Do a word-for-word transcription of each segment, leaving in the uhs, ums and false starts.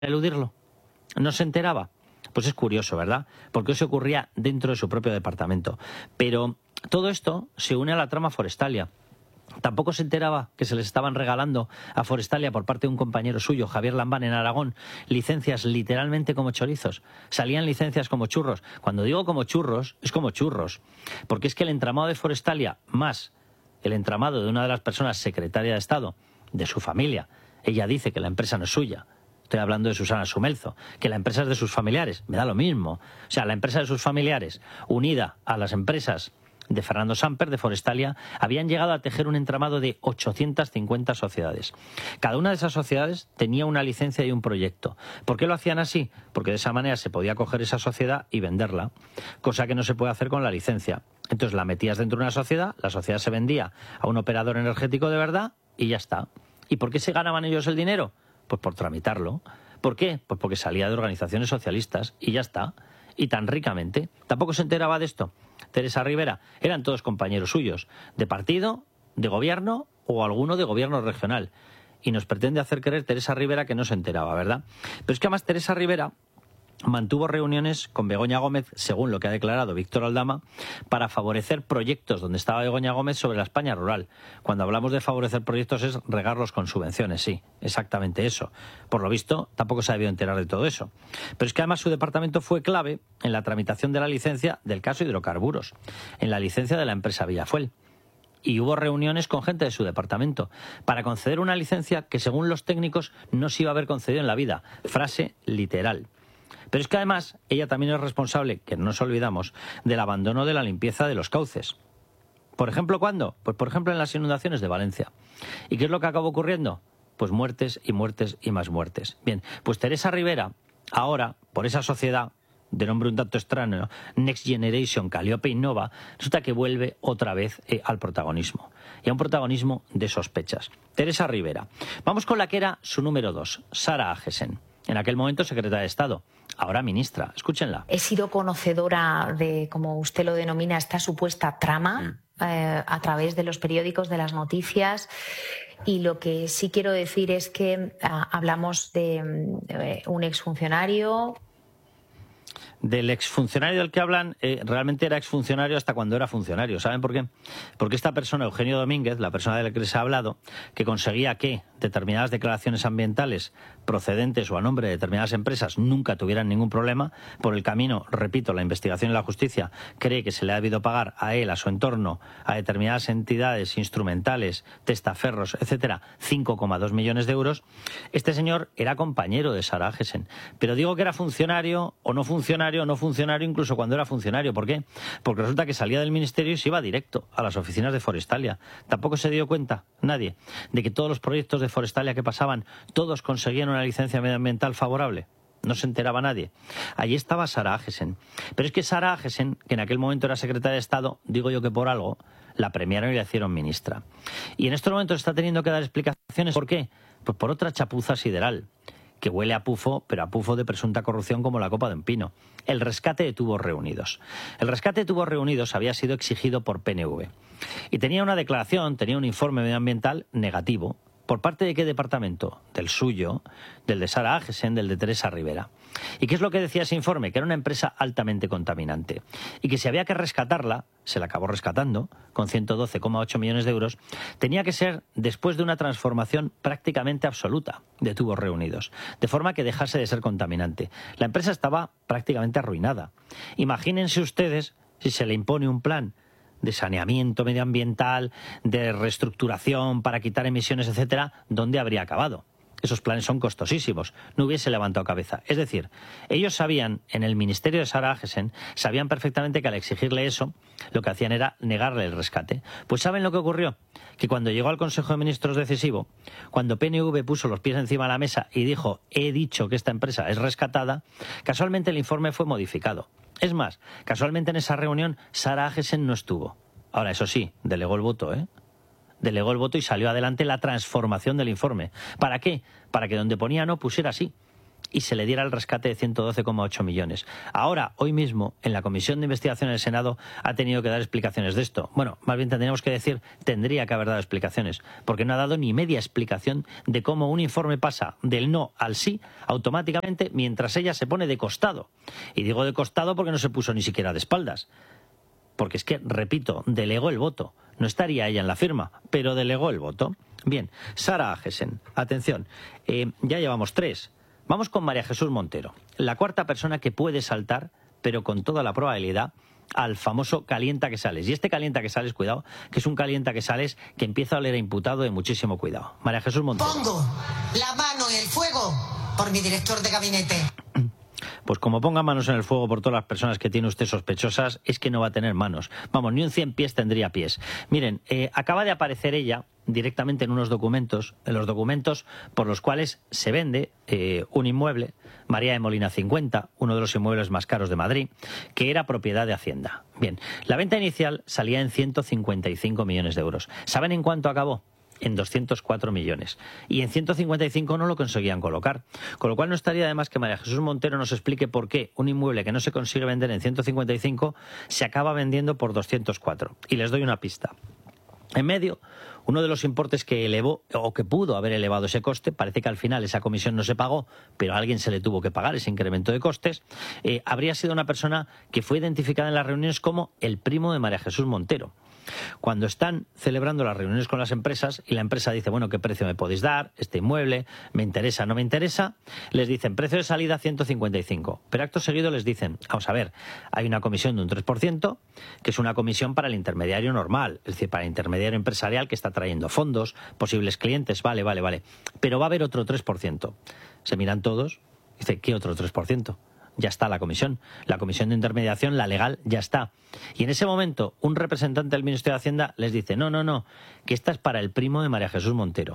eludirlo? ¿No se enteraba? Pues es curioso, ¿verdad? Porque eso ocurría dentro de su propio departamento. Pero todo esto se une a la trama Forestalia. Tampoco se enteraba que se les estaban regalando a Forestalia por parte de un compañero suyo, Javier Lambán, en Aragón, licencias literalmente como chorizos. Salían licencias como churros. Cuando digo como churros, es como churros. Porque es que el entramado de Forestalia, más el entramado de una de las personas secretaria de Estado, de su familia, ella dice que la empresa no es suya. Estoy hablando de Susana Sumelzo, que la empresa es de sus familiares. Me da lo mismo. O sea, la empresa de sus familiares, unida a las empresas de Fernando Samper, de Forestalia, habían llegado a tejer un entramado de ochocientas cincuenta sociedades. Cada una de esas sociedades tenía una licencia y un proyecto. ¿Por qué lo hacían así? Porque de esa manera se podía coger esa sociedad y venderla, cosa que no se puede hacer con la licencia. Entonces la metías dentro de una sociedad, la sociedad se vendía a un operador energético de verdad y ya está. ¿Y por qué se ganaban ellos el dinero? Pues por tramitarlo. ¿Por qué? Pues porque salía de organizaciones socialistas y ya está. Y tan ricamente. Tampoco se enteraba de esto Teresa Rivera. Eran todos compañeros suyos, de partido, de gobierno o alguno de gobierno regional. Y nos pretende hacer creer Teresa Rivera que no se enteraba, ¿verdad? Pero es que además Teresa Rivera mantuvo reuniones con Begoña Gómez, según lo que ha declarado Víctor Aldama, para favorecer proyectos donde estaba Begoña Gómez sobre la España rural. Cuando hablamos de favorecer proyectos es regarlos con subvenciones, sí, exactamente eso. Por lo visto, tampoco se ha debido enterar de todo eso. Pero es que además su departamento fue clave en la tramitación de la licencia del caso hidrocarburos, en la licencia de la empresa Villafuel. Y hubo reuniones con gente de su departamento para conceder una licencia que, según los técnicos, no se iba a haber concedido en la vida. Frase literal. Pero es que además ella también es responsable, que no nos olvidamos, del abandono de la limpieza de los cauces. ¿Por ejemplo cuándo? Pues por ejemplo en las inundaciones de Valencia. ¿Y qué es lo que acabó ocurriendo? Pues muertes y muertes y más muertes. Bien, pues Teresa Rivera, ahora, por esa sociedad de nombre un tanto extraño, Next Generation Calliope Innova, resulta que vuelve otra vez eh, al protagonismo. Y a un protagonismo de sospechas. Teresa Rivera. Vamos con la que era su número dos, Sara Agesen. En aquel momento secretaria de Estado, ahora ministra. Escúchenla. He sido conocedora de, como usted lo denomina, esta supuesta trama mm. eh, a través de los periódicos, de las noticias. Y lo que sí quiero decir es que eh, hablamos de eh, un exfuncionario. Del exfuncionario del que hablan, eh, realmente era exfuncionario hasta cuando era funcionario. ¿Saben por qué? Porque esta persona, Eugenio Domínguez, la persona de la que les he hablado, que conseguía que determinadas declaraciones ambientales procedentes o a nombre de determinadas empresas nunca tuvieran ningún problema, por el camino, repito, la investigación y la justicia cree que se le ha debido pagar a él, a su entorno, a determinadas entidades instrumentales, testaferros, etcétera, cinco coma dos millones de euros. Este señor era compañero de Sara Agesen. Pero digo que era funcionario o no funcionario, o no funcionario incluso cuando era funcionario. ¿Por qué? Porque resulta que salía del ministerio y se iba directo a las oficinas de Forestalia. Tampoco se dio cuenta nadie de que todos los proyectos de Forestalia que pasaban, todos conseguían una licencia medioambiental favorable. No se enteraba nadie. Allí estaba Sara Agesen. Pero es que Sara Agesen, que en aquel momento era secretaria de Estado, digo yo que por algo, la premiaron y la hicieron ministra. Y en estos momentos está teniendo que dar explicaciones. ¿Por qué? Pues por otra chapuza sideral, que huele a pufo, pero a pufo de presunta corrupción como la copa de un pino. El rescate de Tubos Reunidos. El rescate de Tubos Reunidos había sido exigido por P N V. Y tenía una declaración, tenía un informe medioambiental negativo. ¿Por parte de qué departamento? Del suyo, del de Sara Agesen, del de Teresa Rivera. ¿Y qué es lo que decía ese informe? Que era una empresa altamente contaminante y que si había que rescatarla, se la acabó rescatando, con ciento doce coma ocho millones de euros, tenía que ser después de una transformación prácticamente absoluta de Tubos Reunidos, de forma que dejase de ser contaminante. La empresa estaba prácticamente arruinada. Imagínense ustedes si se le impone un plan de saneamiento medioambiental, de reestructuración para quitar emisiones, etcétera, ¿dónde habría acabado? Esos planes son costosísimos, no hubiese levantado cabeza. Es decir, ellos sabían, en el ministerio de Sara Agesen, sabían perfectamente que al exigirle eso, lo que hacían era negarle el rescate. Pues ¿saben lo que ocurrió? Que cuando llegó al Consejo de Ministros decisivo, cuando P N V puso los pies encima de la mesa y dijo, he dicho que esta empresa es rescatada, casualmente el informe fue modificado. Es más, casualmente en esa reunión Sara Agesen no estuvo. Ahora, eso sí, delegó el voto, ¿eh? Delegó el voto y salió adelante la transformación del informe. ¿Para qué? Para que donde ponía no pusiera sí. y se le diera el rescate de ciento doce coma ocho millones. Ahora, hoy mismo, en la Comisión de Investigación del Senado ha tenido que dar explicaciones de esto. Bueno, más bien tendríamos que decir, tendría que haber dado explicaciones, porque no ha dado ni media explicación de cómo un informe pasa del no al sí automáticamente mientras ella se pone de costado. Y digo de costado porque no se puso ni siquiera de espaldas. Porque es que, repito, delegó el voto. No estaría ella en la firma, pero delegó el voto. Bien, Sara Agesen, atención, eh, ya llevamos tres. Vamos con María Jesús Montero, la cuarta persona que puede saltar, pero con toda la probabilidad, al famoso calienta que sales. Y este calienta que sales, cuidado, que es un calienta que sales que empieza a oler a imputado de muchísimo cuidado. María Jesús Montero. Pongo la mano en el fuego por mi director de gabinete. Pues como ponga manos en el fuego por todas las personas que tiene usted sospechosas, es que no va a tener manos. Vamos, ni un cien pies tendría pies. Miren, eh, acaba de aparecer ella directamente en unos documentos, en los documentos por los cuales se vende eh, un inmueble, María de Molina cincuenta, uno de los inmuebles más caros de Madrid, que era propiedad de Hacienda. Bien, la venta inicial salía en ciento cincuenta y cinco millones de euros. ¿Saben en cuánto acabó? En doscientos cuatro millones. Y en ciento cincuenta y cinco no lo conseguían colocar. Con lo cual no estaría de más que María Jesús Montero nos explique por qué un inmueble que no se consigue vender en ciento cincuenta y cinco se acaba vendiendo por doscientos cuatro. Y les doy una pista. En medio, uno de los importes que elevó, o que pudo haber elevado ese coste, parece que al final esa comisión no se pagó, pero a alguien se le tuvo que pagar ese incremento de costes, eh, habría sido una persona que fue identificada en las reuniones como el primo de María Jesús Montero. Cuando están celebrando las reuniones con las empresas y la empresa dice, bueno, ¿qué precio me podéis dar? Este inmueble, ¿me interesa, no me interesa? Les dicen, precio de salida ciento cincuenta y cinco. Pero acto seguido les dicen, vamos a ver, hay una comisión de un tres por ciento, que es una comisión para el intermediario normal, es decir, para el intermediario empresarial que está trayendo fondos, posibles clientes, vale, vale, vale. Pero va a haber otro tres por ciento. Se miran todos, dice, ¿qué otro tres por ciento? Ya está la comisión. La comisión de intermediación, la legal, ya está. Y en ese momento, un representante del Ministerio de Hacienda les dice, no, no, no, que esta es para el primo de María Jesús Montero.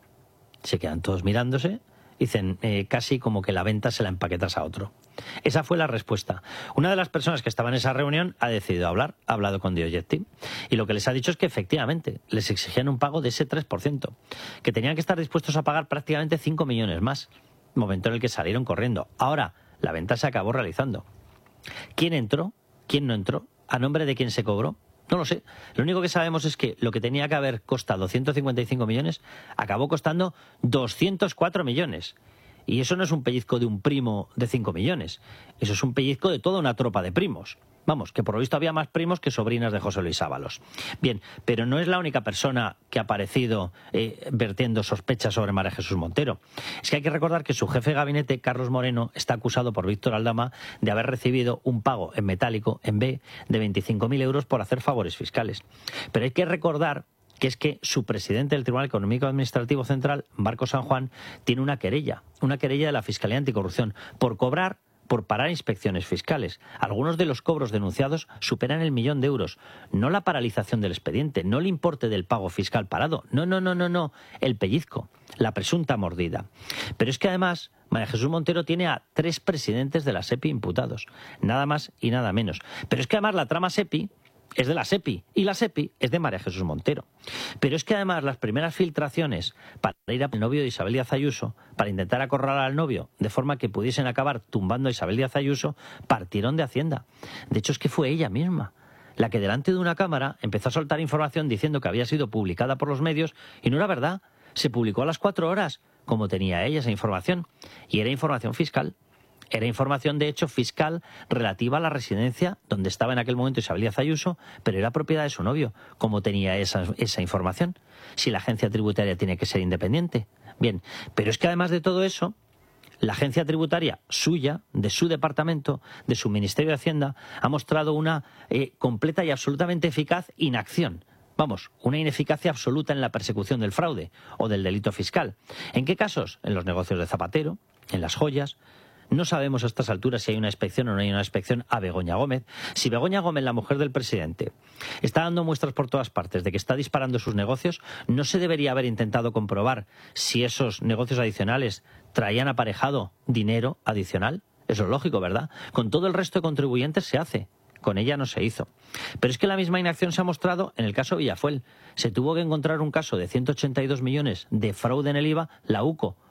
Se quedan todos mirándose, dicen, eh, casi como que la venta se la empaquetas a otro. Esa fue la respuesta. Una de las personas que estaba en esa reunión ha decidido hablar, ha hablado con Diogetti, y lo que les ha dicho es que efectivamente les exigían un pago de ese tres por ciento, que tenían que estar dispuestos a pagar prácticamente cinco millones más, momento en el que salieron corriendo. Ahora, la venta se acabó realizando. ¿Quién entró? ¿Quién no entró? ¿A nombre de quién se cobró? No lo sé. Lo único que sabemos es que lo que tenía que haber costado ciento cincuenta y cinco millones acabó costando doscientos cuatro millones. Y eso no es un pellizco de un primo de cinco millones. Eso es un pellizco de toda una tropa de primos. Vamos, que por lo visto había más primos que sobrinas de José Luis Ábalos. Bien, pero no es la única persona que ha aparecido eh, vertiendo sospechas sobre María Jesús Montero. Es que hay que recordar que su jefe de gabinete, Carlos Moreno, está acusado por Víctor Aldama de haber recibido un pago en metálico, en B, de veinticinco mil euros por hacer favores fiscales. Pero hay que recordar que es que su presidente del Tribunal Económico Administrativo Central, Marco San Juan, tiene una querella, una querella de la Fiscalía Anticorrupción, por cobrar, por parar inspecciones fiscales. Algunos de los cobros denunciados superan el millón de euros. No la paralización del expediente, no el importe del pago fiscal parado. No, no, no, no, no. El pellizco, la presunta mordida. Pero es que además María Jesús Montero tiene a tres presidentes de la SEPI imputados. Nada más y nada menos. Pero es que además la trama SEPI es de la SEPI y la SEPI es de María Jesús Montero. Pero es que además las primeras filtraciones para ir al novio de Isabel Díaz Ayuso, para intentar acorralar al novio de forma que pudiesen acabar tumbando a Isabel Díaz Ayuso, partieron de Hacienda. De hecho es que fue ella misma la que delante de una cámara empezó a soltar información diciendo que había sido publicada por los medios y no era verdad. Se publicó a las cuatro horas, como tenía ella esa información, y era información fiscal. Era información, de hecho, fiscal relativa a la residencia donde estaba en aquel momento Isabel Díaz Ayuso, pero era propiedad de su novio. ¿Cómo tenía esa, esa información? Si la agencia tributaria tiene que ser independiente. Bien, pero es que además de todo eso, la agencia tributaria suya, de su departamento, de su Ministerio de Hacienda, ha mostrado una eh, completa y absolutamente eficaz inacción. Vamos, una ineficacia absoluta en la persecución del fraude o del delito fiscal. ¿En qué casos? En los negocios de Zapatero, en las joyas. No sabemos a estas alturas si hay una inspección o no hay una inspección a Begoña Gómez. Si Begoña Gómez, la mujer del presidente, está dando muestras por todas partes de que está disparando sus negocios, ¿no se debería haber intentado comprobar si esos negocios adicionales traían aparejado dinero adicional? Eso es lógico, ¿verdad? Con todo el resto de contribuyentes se hace. Con ella no se hizo. Pero es que la misma inacción se ha mostrado en el caso Villafuel. Se tuvo que encontrar un caso de ciento ochenta y dos millones de fraude en el I V A, la UCO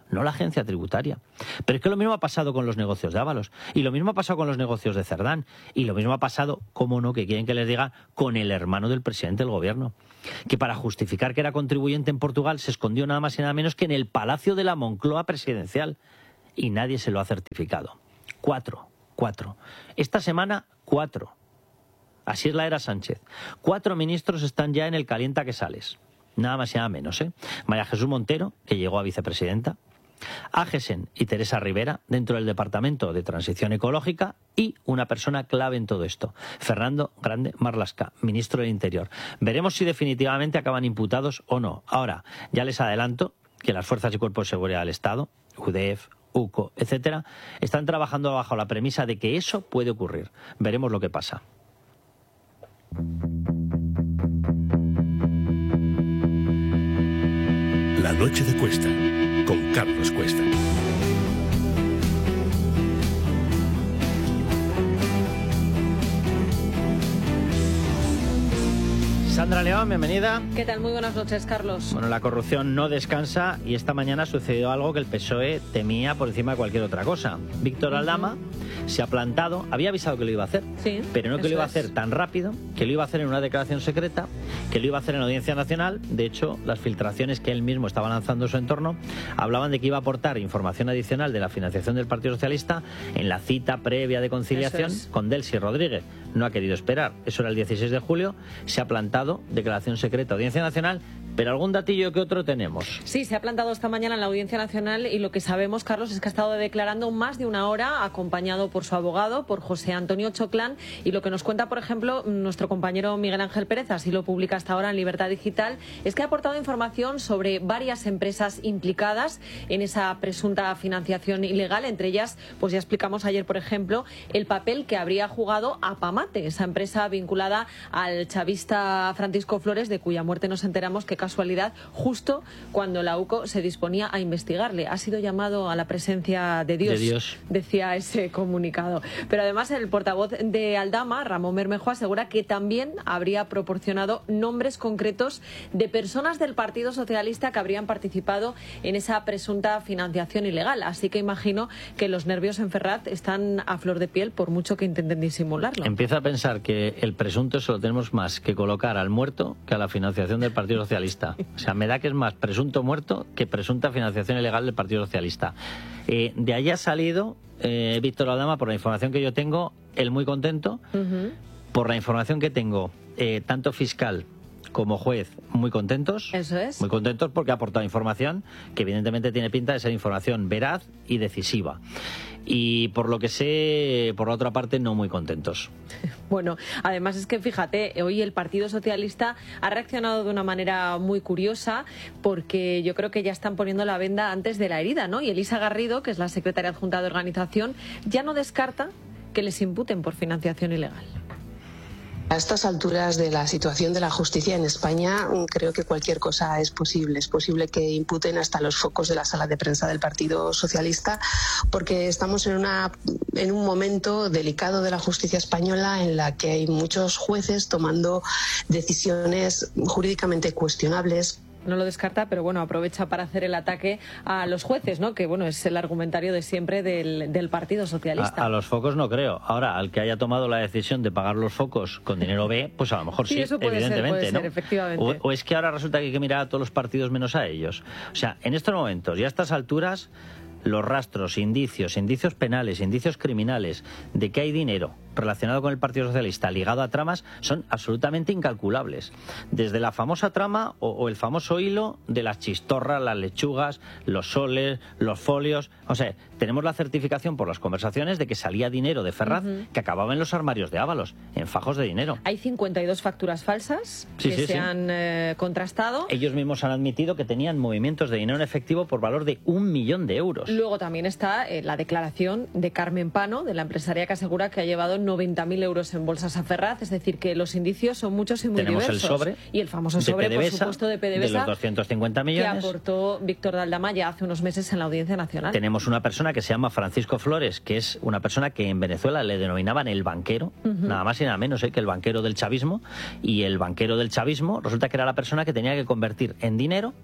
no la agencia tributaria. Pero es que lo mismo ha pasado con los negocios de Ábalos, y lo mismo ha pasado con los negocios de Cerdán, y lo mismo ha pasado, cómo no, que quieren que les diga, con el hermano del presidente del gobierno, que para justificar que era contribuyente en Portugal se escondió nada más y nada menos que en el Palacio de la Moncloa presidencial, y nadie se lo ha certificado. Cuatro, cuatro. Esta semana, cuatro. Así es la era Sánchez. Cuatro ministros están ya en el calienta que sales. Nada más y nada menos, ¿eh? María Jesús Montero, que llegó a vicepresidenta, Ágesen y Teresa Rivera, dentro del Departamento de Transición Ecológica, y una persona clave en todo esto, Fernando Grande Marlaska, ministro del Interior. Veremos si definitivamente acaban imputados o no. Ahora, ya les adelanto que las fuerzas y cuerpos de seguridad del Estado, U D E F, U C O, etcétera, están trabajando bajo la premisa de que eso puede ocurrir. Veremos lo que pasa. La noche de Cuesta, con Carlos Cuesta. Sandra León, bienvenida. ¿Qué tal? Muy buenas noches, Carlos. Bueno, la corrupción no descansa y esta mañana ha sucedido algo que el P S O E temía por encima de cualquier otra cosa. Víctor Aldama uh-huh. se ha plantado, había avisado que lo iba a hacer, sí, pero no que lo iba a hacer es. tan rápido, que lo iba a hacer en una declaración secreta, que lo iba a hacer en la Audiencia Nacional. De hecho, las filtraciones que él mismo estaba lanzando en su entorno hablaban de que iba a aportar información adicional de la financiación del Partido Socialista en la cita previa de conciliación es. con Delcy Rodríguez. No ha querido esperar, eso era el dieciséis de julio, se ha plantado, declaración secreta, Audiencia Nacional. Pero algún datillo que otro tenemos. Sí, se ha plantado esta mañana en la Audiencia Nacional y lo que sabemos, Carlos, es que ha estado declarando más de una hora, acompañado por su abogado, por José Antonio Choclán, y lo que nos cuenta, por ejemplo, nuestro compañero Miguel Ángel Pérez, así lo publica hasta ahora en Libertad Digital, es que ha aportado información sobre varias empresas implicadas en esa presunta financiación ilegal. Entre ellas, pues ya explicamos ayer, por ejemplo, el papel que habría jugado Apamate, esa empresa vinculada al chavista Francisco Flores, de cuya muerte nos enteramos que casualidad justo cuando la U C O se disponía a investigarle. Ha sido llamado a la presencia de Dios, de Dios, decía ese comunicado. Pero además el portavoz de Aldama, Ramón Bermejo, asegura que también habría proporcionado nombres concretos de personas del Partido Socialista que habrían participado en esa presunta financiación ilegal. Así que imagino que los nervios en Ferraz están a flor de piel por mucho que intenten disimularlo. Empieza a pensar que el presunto se lo tenemos más que colocar al muerto que a la financiación del Partido Socialista. O sea, me da que es más presunto muerto que presunta financiación ilegal del Partido Socialista. Eh, de ahí ha salido eh, Víctor Aldama, por la información que yo tengo, él muy contento. Uh-huh. Por la información que tengo, eh, tanto fiscal como juez, muy contentos. Eso es. Muy contentos porque ha aportado información que evidentemente tiene pinta de ser información veraz y decisiva. Y por lo que sé, por la otra parte, no muy contentos. Bueno, además es que fíjate, hoy el Partido Socialista ha reaccionado de una manera muy curiosa, porque yo creo que ya están poniendo la venda antes de la herida, ¿no? Y Elisa Garrido, que es la secretaria adjunta de organización, ya no descarta que les imputen por financiación ilegal. A estas alturas de la situación de la justicia en España, creo que cualquier cosa es posible. Es posible que imputen hasta los focos de la sala de prensa del Partido Socialista, porque estamos en, una, en un momento delicado de la justicia española en la que hay muchos jueces tomando decisiones jurídicamente cuestionables. No lo descarta, pero bueno, aprovecha para hacer el ataque a los jueces, ¿no? Que bueno, es el argumentario de siempre del, del Partido Socialista. A, a los focos no creo. Ahora, al que haya tomado la decisión de pagar los focos con dinero B, pues a lo mejor sí, sí eso puede evidentemente, ser, puede ¿no? ser, efectivamente. O, o es que ahora resulta que hay que mirar a todos los partidos menos a ellos. O sea, en estos momentos y a estas alturas, los rastros, indicios, indicios penales, indicios criminales de que hay dinero relacionado con el Partido Socialista ligado a tramas son absolutamente incalculables. Desde la famosa trama o, o el famoso hilo de las chistorras, las lechugas, los soles, los folios. O sea, tenemos la certificación por las conversaciones de que salía dinero de Ferraz uh-huh. que acababa en los armarios de Ábalos, en fajos de dinero. Hay cincuenta y dos facturas falsas sí, que sí, se sí. han eh, contrastado. Ellos mismos han admitido que tenían movimientos de dinero en efectivo por valor de un millón de euros. Luego también está eh, la declaración de Carmen Pano, de la empresaria que asegura que ha llevado noventa mil euros en bolsas a Ferraz. Es decir, que los indicios son muchos y muy Tenemos diversos. El sobre y el famoso sobre, por supuesto, de PDVSA, de los doscientos cincuenta millones. Que aportó Víctor Aldama ya hace unos meses en la Audiencia Nacional. Tenemos una persona que se llama Francisco Flores, que es una persona que en Venezuela le denominaban el banquero, uh-huh. nada más y nada menos ¿eh? que el banquero del chavismo. Y el banquero del chavismo resulta que era la persona que tenía que convertir en dinero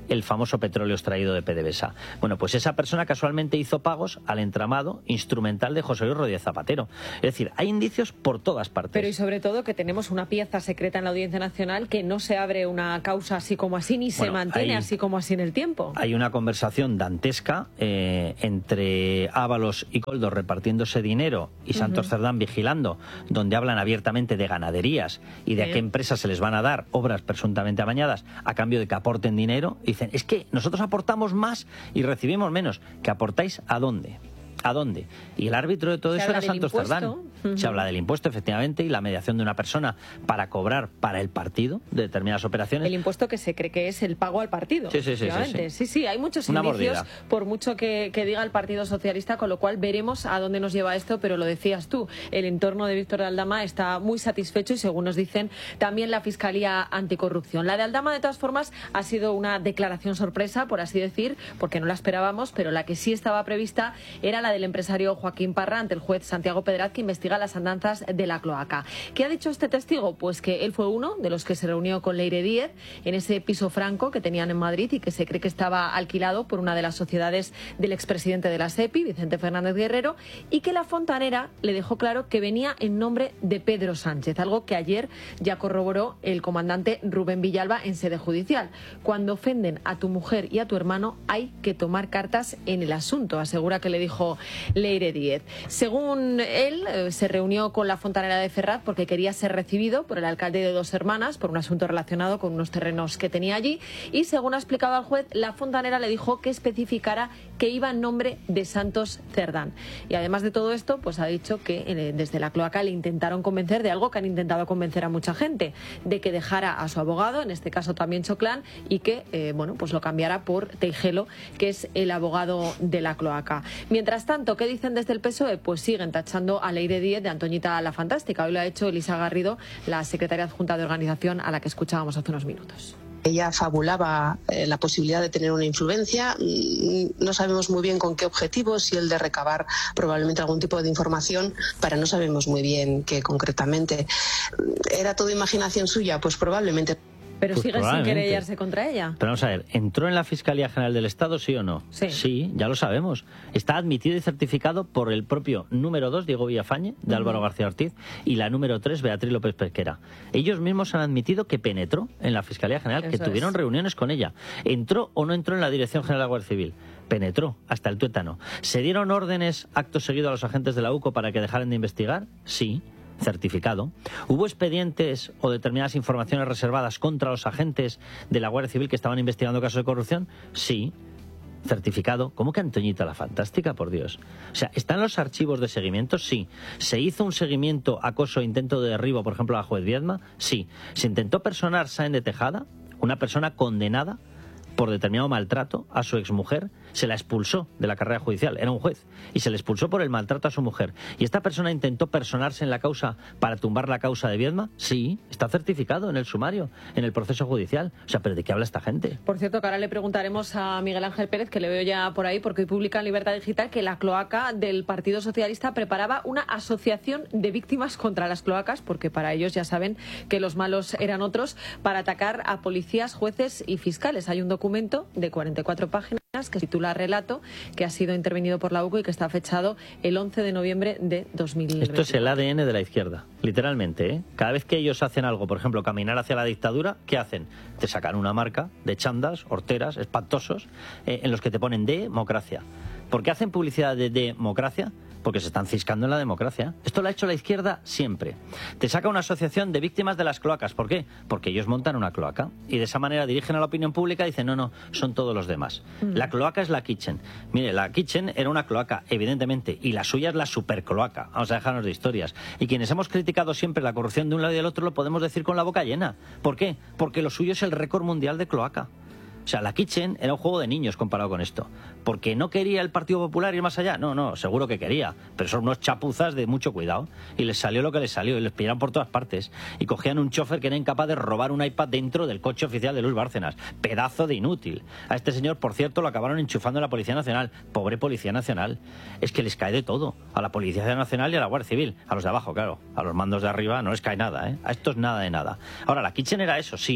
el famoso petróleo extraído de P D V S A. Bueno, pues esa persona casualmente hizo pagos al entramado instrumental de José Luis Rodríguez Zapatero. Es decir, hay indicios por todas partes. Pero y sobre todo que tenemos una pieza secreta en la Audiencia Nacional, que no se abre una causa así como así, ni bueno, se mantiene hay, así como así en el tiempo. Hay una conversación dantesca eh, entre Ábalos y Koldo repartiéndose dinero y Santos uh-huh. Cerdán vigilando, donde hablan abiertamente de ganaderías y de sí. a qué empresas se les van a dar obras presuntamente amañadas a cambio de que aporten dinero. Y dicen, es que nosotros aportamos más y recibimos menos. ¿Que aportáis a dónde? ¿A dónde? Y el árbitro de todo eso era Santos Cerdán. Uh-huh. Se habla del impuesto, efectivamente, y la mediación de una persona para cobrar para el partido de determinadas operaciones. El impuesto que se cree que es el pago al partido. Sí, sí, sí. Sí, sí. sí, sí hay muchos una indicios, mordida. Por mucho que, que diga el Partido Socialista, con lo cual veremos a dónde nos lleva esto, pero lo decías tú, el entorno de Víctor de Aldama está muy satisfecho y, según nos dicen, también la Fiscalía Anticorrupción. La de Aldama, de todas formas, ha sido una declaración sorpresa, por así decir, porque no la esperábamos, pero la que sí estaba prevista era la del empresario Joaquín Parra ante el juez Santiago Pedraz, que investiga las andanzas de la cloaca. ¿Qué ha dicho este testigo? Pues que él fue uno de los que se reunió con Leire Díez en ese piso franco que tenían en Madrid y que se cree que estaba alquilado por una de las sociedades del expresidente de la SEPI, Vicente Fernández Guerrero, y que la fontanera le dejó claro que venía en nombre de Pedro Sánchez, algo que ayer ya corroboró el comandante Rubén Villalba en sede judicial. Cuando ofenden a tu mujer y a tu hermano hay que tomar cartas en el asunto, asegura que le dijo Leire Díez. Según él, eh, se reunió con la fontanera de Ferraz porque quería ser recibido por el alcalde de Dos Hermanas por un asunto relacionado con unos terrenos que tenía allí, y según ha explicado al juez, la fontanera le dijo que especificara que iba en nombre de Santos Cerdán. Y además de todo esto, pues ha dicho que eh, desde la cloaca le intentaron convencer de algo que han intentado convencer a mucha gente, de que dejara a su abogado, en este caso también Choclán, y que eh, bueno, pues lo cambiara por Teijelo, que es el abogado de la cloaca. Mientras tanto, ¿qué dicen desde el P S O E? Pues siguen tachando a Leire Díez de Antoñita la Fantástica. Hoy lo ha hecho Elisa Garrido, la secretaria adjunta de organización, a la que escuchábamos hace unos minutos. Ella fabulaba eh, la posibilidad de tener una influencia. No sabemos muy bien con qué objetivo, si el de recabar probablemente algún tipo de información, pero no sabemos muy bien qué concretamente. ¿Era todo imaginación suya? Pues probablemente. Pero pues sigue sin querellarse contra ella. Pero vamos a ver, ¿entró en la Fiscalía General del Estado, sí o no? Sí. Sí, ya lo sabemos. Está admitido y certificado por el propio número dos, Diego Villafañe, de uh-huh. Álvaro García Ortiz, y la número tres, Beatriz López Pesquera. Ellos mismos han admitido que penetró en la Fiscalía General, Eso que tuvieron es. reuniones con ella. ¿Entró o no entró en la Dirección General de la Guardia Civil? Penetró hasta el tuétano. ¿Se dieron órdenes acto seguido a los agentes de la U C O para que dejaran de investigar? Sí. Certificado. ¿Hubo expedientes o determinadas informaciones reservadas contra los agentes de la Guardia Civil que estaban investigando casos de corrupción? Sí. Certificado. ¿Cómo que Antoñita la Fantástica, por Dios? O sea, ¿están los archivos de seguimiento? Sí. ¿Se hizo un seguimiento, acoso, intento de derribo, por ejemplo, a la juez Viedma? Sí. ¿Se intentó personar Sáenz de Tejada, una persona condenada por determinado maltrato a su exmujer? Se la expulsó de la carrera judicial, era un juez, y se le expulsó por el maltrato a su mujer. ¿Y esta persona intentó personarse en la causa para tumbar la causa de Viedma? Sí, está certificado en el sumario, en el proceso judicial. O sea, ¿pero de qué habla esta gente? Por cierto, que ahora le preguntaremos a Miguel Ángel Pérez, que le veo ya por ahí, porque hoy publica en Libertad Digital que la cloaca del Partido Socialista preparaba una asociación de víctimas contra las cloacas, porque para ellos ya saben que los malos eran otros, para atacar a policías, jueces y fiscales. Hay un documento de cuarenta y cuatro páginas que se titula Relato, que ha sido intervenido por la U C O y que está fechado el once de noviembre de dos mil veinte. Esto es el A D N de la izquierda, literalmente, ¿eh? Cada vez que ellos hacen algo, por ejemplo, caminar hacia la dictadura, ¿qué hacen? Te sacan una marca de chandas, horteras, espantosos, eh, en los que te ponen democracia. ¿Por qué hacen publicidad de democracia? Porque se están ciscando en la democracia. Esto lo ha hecho la izquierda siempre. Te saca una asociación de víctimas de las cloacas. ¿Por qué? Porque ellos montan una cloaca y de esa manera dirigen a la opinión pública y dicen, no, no, son todos los demás. Mm. La cloaca es la Kitchen. Mire, la Kitchen era una cloaca, evidentemente, y la suya es la supercloaca. Vamos a dejarnos de historias. Y quienes hemos criticado siempre la corrupción de un lado y del otro lo podemos decir con la boca llena. ¿Por qué? Porque lo suyo es el récord mundial de cloaca. O sea, la Kitchen era un juego de niños comparado con esto. ¿Porque no quería el Partido Popular ir más allá? No, no, seguro que quería. Pero son unos chapuzas de mucho cuidado. Y les salió lo que les salió. Y les pillaron por todas partes. Y cogían un chofer que era incapaz de robar un iPad dentro del coche oficial de Luis Bárcenas. Pedazo de inútil. A este señor, por cierto, lo acabaron enchufando en la Policía Nacional. Pobre Policía Nacional. Es que les cae de todo. A la Policía Nacional y a la Guardia Civil. A los de abajo, claro. A los mandos de arriba no les cae nada, ¿eh? A estos nada de nada. Ahora, la Kitchen era eso, sí.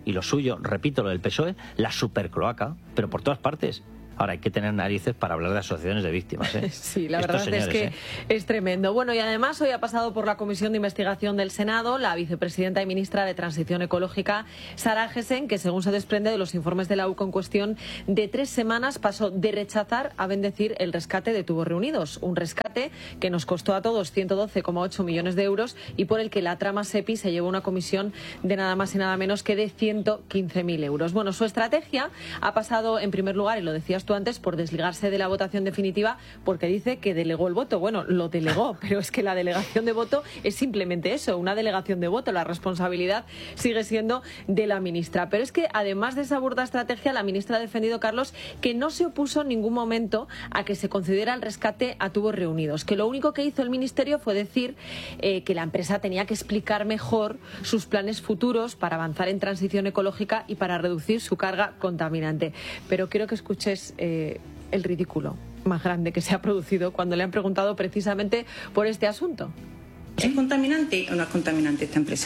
y lo suyo, repito, lo del P S O E, la supercloaca, pero por todas partes. Ahora hay que tener narices para hablar de asociaciones de víctimas, ¿eh? Sí, la Estos verdad señores, es que ¿eh? es tremendo. Bueno, y además hoy ha pasado por la Comisión de Investigación del Senado la vicepresidenta y ministra de Transición Ecológica, Sara Agesen, que según se desprende de los informes de la U C O en cuestión de tres semanas pasó de rechazar a bendecir el rescate de Tubos Reunidos. Un rescate que nos costó a todos ciento doce coma ocho millones de euros y por el que la trama SEPI se llevó una comisión de nada más y nada menos que de ciento quince mil euros. Bueno, su estrategia ha pasado en primer lugar, y lo decías tú antes, por desligarse de la votación definitiva porque dice que delegó el voto. Bueno, lo delegó, pero es que la delegación de voto es simplemente eso, una delegación de voto. La responsabilidad sigue siendo de la ministra. Pero es que además de esa burda estrategia, la ministra ha defendido, Carlos, que no se opuso en ningún momento a que se concediera el rescate a Tubos Reunidos, que lo único que hizo el ministerio fue decir eh, que la empresa tenía que explicar mejor sus planes futuros para avanzar en transición ecológica y para reducir su carga contaminante. Pero quiero que escuches eh, el ridículo más grande que se ha producido cuando le han preguntado precisamente por este asunto. ¿Es contaminante o no es contaminante esta empresa?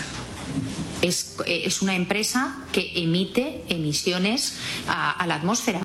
Es, es una empresa que emite emisiones a, a la atmósfera.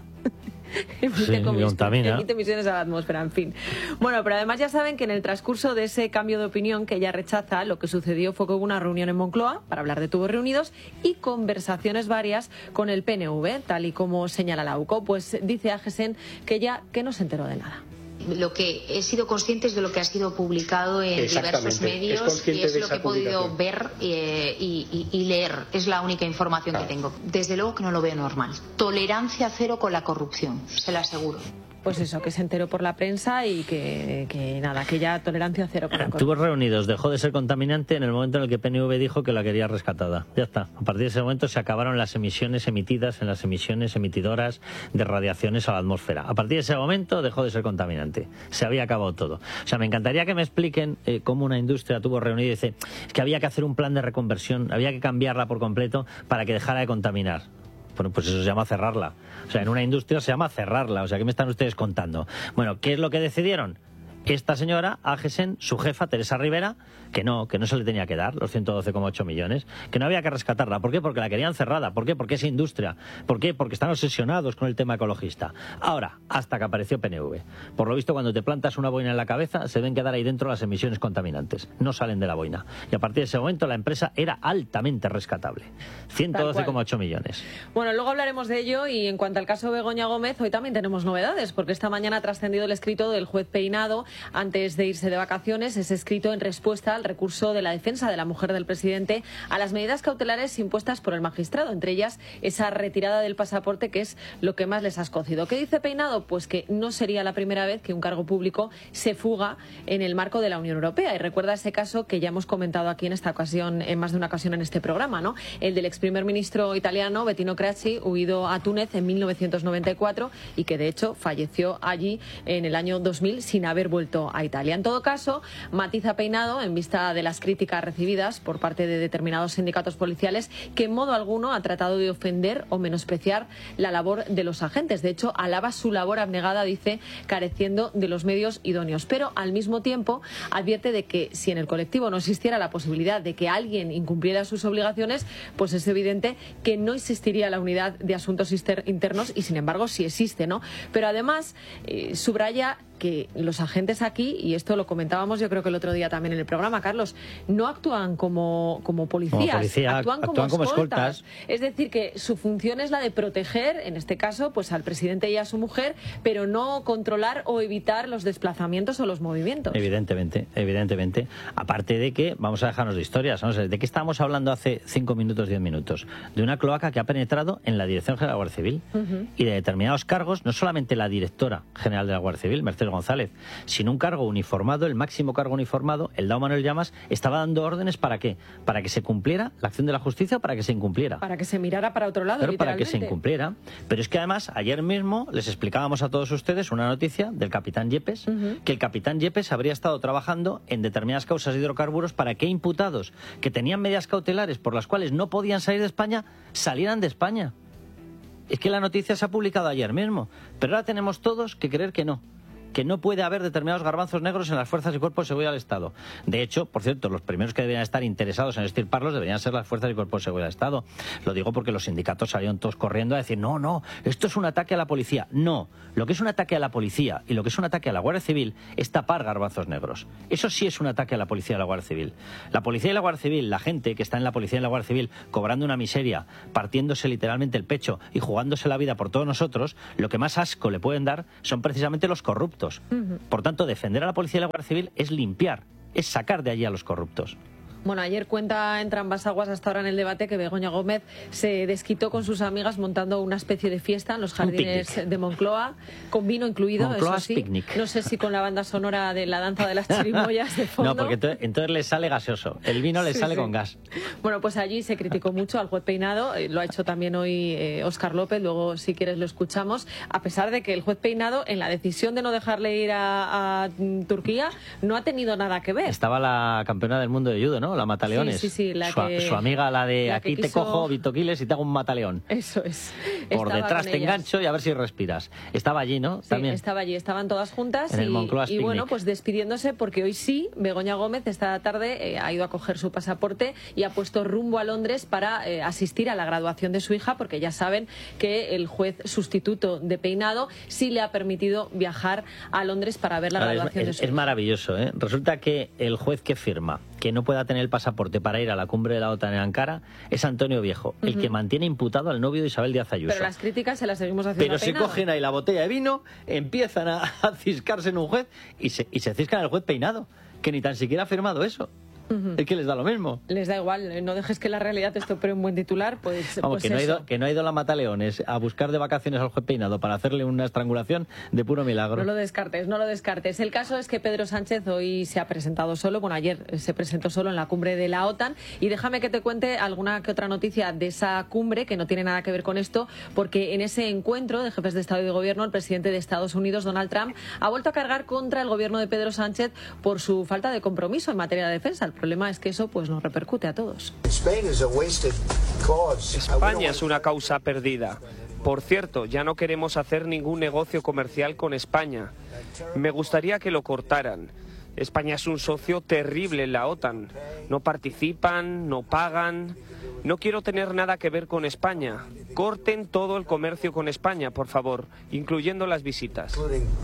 Emite, Sí, contamina. emite emisiones a la atmósfera, en fin. Bueno, pero además ya saben que en el transcurso de ese cambio de opinión que ella rechaza, lo que sucedió fue que hubo una reunión en Moncloa para hablar de Tubos Reunidos y conversaciones varias con el P N V, tal y como señala la U C O. Pues dice Agesen que ella que no se enteró de nada. Lo que he sido consciente es de lo que ha sido publicado en diversos medios y es lo que he podido ver eh, y, y, y leer. Es la única información claro. que tengo. Desde luego que no lo veo normal. Tolerancia cero con la corrupción, se lo aseguro. Pues eso, que se enteró por la prensa y que, que nada, que ya tolerancia cero con la corrupción. Tubos Reunidos dejó de ser contaminante en el momento en el que P N V dijo que la quería rescatada. Ya está. A partir de ese momento se acabaron las emisiones emitidas en las emisiones emitidoras de radiaciones a la atmósfera. A partir de ese momento dejó de ser contaminante. Se había acabado todo. O sea, me encantaría que me expliquen eh, cómo una industria Tubos Reunidos dice que había que hacer un plan de reconversión, había que cambiarla por completo para que dejara de contaminar. Bueno, pues eso se llama cerrarla. O sea, en una industria se llama cerrarla. O sea, ¿qué me están ustedes contando? Bueno, ¿qué es lo que decidieron? Esta señora, Agesen, su jefa, Teresa Rivera, que no, que no se le tenía que dar los ciento doce coma ocho millones, que no había que rescatarla. ¿Por qué? Porque la querían cerrada. ¿Por qué? Porque es industria. ¿Por qué? Porque están obsesionados con el tema ecologista. Ahora, hasta que apareció P N V. Por lo visto, cuando te plantas una boina en la cabeza, se ven quedar ahí dentro las emisiones contaminantes. No salen de la boina. Y a partir de ese momento, la empresa era altamente rescatable. ciento doce coma ocho millones. Bueno, luego hablaremos de ello y en cuanto al caso Begoña Gómez, hoy también tenemos novedades, porque esta mañana ha trascendido el escrito del juez Peinado antes de irse de vacaciones. Es escrito en respuesta al recurso de la defensa de la mujer del presidente a las medidas cautelares impuestas por el magistrado, entre ellas esa retirada del pasaporte, que es lo que más les ha escocido. ¿Qué dice Peinado? Pues que no sería la primera vez que un cargo público se fuga en el marco de la Unión Europea. Y recuerda ese caso que ya hemos comentado aquí en esta ocasión, en más de una ocasión en este programa, ¿no? El del ex primer ministro italiano Bettino Craxi, huido a Túnez en mil novecientos noventa y cuatro y que de hecho falleció allí en el año dos mil sin haber vuelto a Italia. En todo caso, matiza Peinado, en vista de las críticas recibidas por parte de determinados sindicatos policiales, que en modo alguno ha tratado de ofender o menospreciar la labor de los agentes. De hecho, alaba su labor abnegada, dice, careciendo de los medios idóneos. Pero al mismo tiempo advierte de que si en el colectivo no existiera la posibilidad de que alguien incumpliera sus obligaciones, pues es evidente que no existiría la unidad de asuntos internos y sin embargo sí existe, ¿no? Pero además eh, subraya que los agentes aquí, y esto lo comentábamos yo creo que el otro día también en el programa, Carlos, no actúan como, como policías, como policía, actúan, actúan como, como escoltas. escoltas. Es decir, que su función es la de proteger, en este caso, pues al presidente y a su mujer, pero no controlar o evitar los desplazamientos o los movimientos. Evidentemente, evidentemente. Aparte de que, vamos a dejarnos de historias, ¿no? ¿De qué estábamos hablando hace cinco minutos, diez minutos? De una cloaca que ha penetrado en la Dirección General de la Guardia Civil uh-huh. y de determinados cargos, no solamente la directora general de la Guardia Civil, Mercedes González, sino un cargo uniformado, el máximo cargo uniformado, el Dao Manuel Llamas, estaba dando órdenes ¿para qué? Para que se cumpliera la acción de la justicia o para que se incumpliera. Para que se mirara para otro lado, Pero para literalmente. que se incumpliera. Pero es que además, ayer mismo les explicábamos a todos ustedes una noticia del capitán Yepes, uh-huh. que el capitán Yepes habría estado trabajando en determinadas causas de hidrocarburos para que imputados que tenían medidas cautelares por las cuales no podían salir de España, salieran de España. Es que la noticia se ha publicado ayer mismo, pero ahora tenemos todos que creer que no. que no puede haber determinados garbanzos negros en las fuerzas y cuerpos de seguridad del Estado. De hecho, por cierto, los primeros que deberían estar interesados en extirparlos deberían ser las fuerzas y cuerpos de seguridad del Estado. Lo digo porque los sindicatos salieron todos corriendo a decir, no, no, esto es un ataque a la policía. No, lo que es un ataque a la policía y lo que es un ataque a la Guardia Civil es tapar garbanzos negros. Eso sí es un ataque a la policía y a la Guardia Civil. La policía y la Guardia Civil, la gente que está en la policía y la Guardia Civil cobrando una miseria, partiéndose literalmente el pecho y jugándose la vida por todos nosotros, lo que más asco le pueden dar son precisamente los corruptos. Uh-huh. Por tanto, defender a la policía y la Guardia Civil es limpiar, es sacar de allí a los corruptos. Bueno, ayer cuenta entre ambas aguas hasta ahora en el debate que Begoña Gómez se desquitó con sus amigas montando una especie de fiesta en los jardines de Moncloa, con vino incluido, Moncloa eso sí. Picnic. No sé si con la banda sonora de la danza de las chirimoyas de fondo. No, porque entonces, entonces le sale gaseoso. El vino le sí, sale sí. con gas. Bueno, pues allí se criticó mucho al juez Peinado, eh, lo ha hecho también hoy eh, Óscar López, luego si quieres lo escuchamos, a pesar de que el juez Peinado en la decisión de no dejarle ir a, a Turquía no ha tenido nada que ver. Estaba la campeona del mundo de judo, ¿no? La Mataleones. Sí, sí, sí, la su, que, su amiga, la de la aquí te quiso... cojo, Vitoquiles, y te hago un mataleón. Eso es. Por Estaba detrás te ellas. engancho y a ver si respiras. Estaba allí, ¿no? Sí, También. estaba allí, estaban todas juntas. En y, el Moncloa y Picnic. bueno, pues despidiéndose porque hoy sí, Begoña Gómez esta tarde eh, ha ido a coger su pasaporte y ha puesto rumbo a Londres para eh, asistir a la graduación de su hija, porque ya saben que el juez sustituto de Peinado sí le ha permitido viajar a Londres para ver la Ahora, graduación es, de es, su es hija. maravilloso, ¿eh? Resulta que el juez que firma que no pueda tener el pasaporte para ir a la cumbre de la OTAN en Ankara es Antonio Viejo, uh-huh. el que mantiene imputado al novio de Isabel Díaz Ayuso. Pero las críticas se las seguimos haciendo. Pero se cogen ahí la botella de vino, empiezan a, a ciscarse en un juez y se, y se ciscan al juez Peinado, que ni tan siquiera ha firmado eso. Uh-huh. Es que les da lo mismo. Les da igual, no dejes que la realidad te estropee un buen titular, pues, Vamos, pues que, no ha eso. ido, que no ha ido la Mataleones a buscar de vacaciones al juez Peinado para hacerle una estrangulación de puro milagro. No lo descartes, no lo descartes. El caso es que Pedro Sánchez hoy se ha presentado solo, bueno, ayer se presentó solo en la cumbre de la OTAN, y déjame que te cuente alguna que otra noticia de esa cumbre que no tiene nada que ver con esto, porque en ese encuentro de jefes de Estado y de Gobierno, el presidente de Estados Unidos, Donald Trump, ha vuelto a cargar contra el gobierno de Pedro Sánchez por su falta de compromiso en materia de defensa. El problema es que eso pues nos repercute a todos. España es una causa perdida. Por cierto, ya no queremos hacer ningún negocio comercial con España. Me gustaría que lo cortaran. España es un socio terrible en la OTAN. No participan, no pagan. No quiero tener nada que ver con España. Corten todo el comercio con España, por favor, incluyendo las visitas.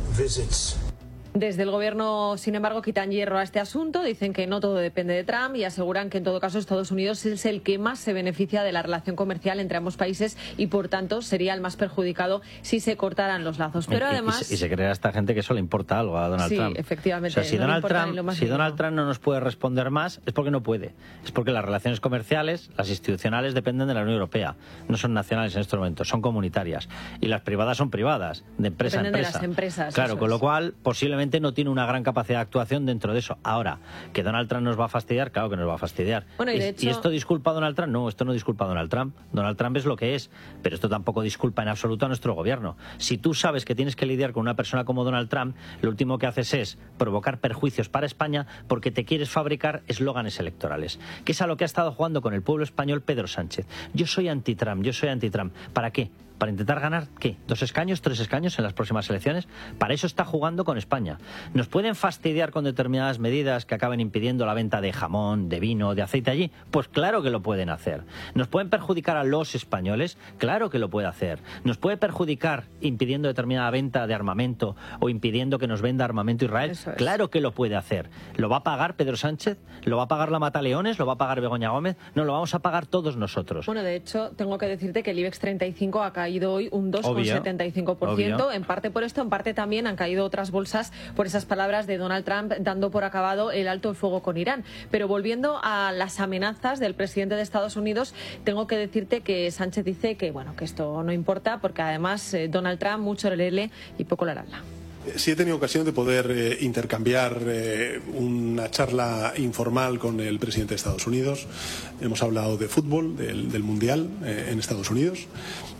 Desde el gobierno, sin embargo, quitan hierro a este asunto, dicen que no todo depende de Trump y aseguran que en todo caso Estados Unidos es el que más se beneficia de la relación comercial entre ambos países y por tanto sería el más perjudicado si se cortaran los lazos. Pero y, además... Y se, y se cree a esta gente que eso le importa algo a Donald sí, Trump. Sí, efectivamente. O sea, si, no Donald Trump, si Donald Trump no nos puede responder más es porque no puede. Es porque las relaciones comerciales, las institucionales dependen de la Unión Europea. No son nacionales en estos momentos, son comunitarias. Y las privadas son privadas, de empresa dependen a empresa. de las empresas. Claro, con es. lo cual posiblemente no tiene una gran capacidad de actuación dentro de eso. Ahora, que Donald Trump nos va a fastidiar, claro que nos va a fastidiar. Bueno, y, de hecho... ¿Y esto disculpa a Donald Trump? No, esto no disculpa a Donald Trump. Donald Trump es lo que es, pero esto tampoco disculpa en absoluto a nuestro gobierno. Si tú sabes que tienes que lidiar con una persona como Donald Trump, lo último que haces es provocar perjuicios para España porque te quieres fabricar eslóganes electorales, que es a lo que ha estado jugando con el pueblo español Pedro Sánchez. Yo soy anti-Trump, yo soy anti-Trump. ¿Para qué? ¿Para intentar ganar qué? ¿Dos escaños? ¿Tres escaños en las próximas elecciones? Para eso está jugando con España. ¿Nos pueden fastidiar con determinadas medidas que acaben impidiendo la venta de jamón, de vino, de aceite allí? Pues claro que lo pueden hacer. ¿Nos pueden perjudicar a los españoles? Claro que lo puede hacer. ¿Nos puede perjudicar impidiendo determinada venta de armamento o impidiendo que nos venda armamento Israel? Eso es. Claro que lo puede hacer. ¿Lo va a pagar Pedro Sánchez? ¿Lo va a pagar la Mataleones? ¿Lo va a pagar Begoña Gómez? No, lo vamos a pagar todos nosotros. Bueno, de hecho, tengo que decirte que el IBEX treinta y cinco ha caído hoy un dos coma setenta y cinco por ciento, en parte por esto, en parte también han caído otras bolsas por esas palabras de Donald Trump dando por acabado el alto el fuego con Irán. Pero volviendo a las amenazas del presidente de Estados Unidos, tengo que decirte que Sánchez dice que bueno, que esto no importa porque además eh, Donald Trump mucho le lee y poco le habla. Sí he tenido ocasión de poder eh, intercambiar eh, una charla informal con el presidente de Estados Unidos. Hemos hablado de fútbol, del, del Mundial eh, en Estados Unidos.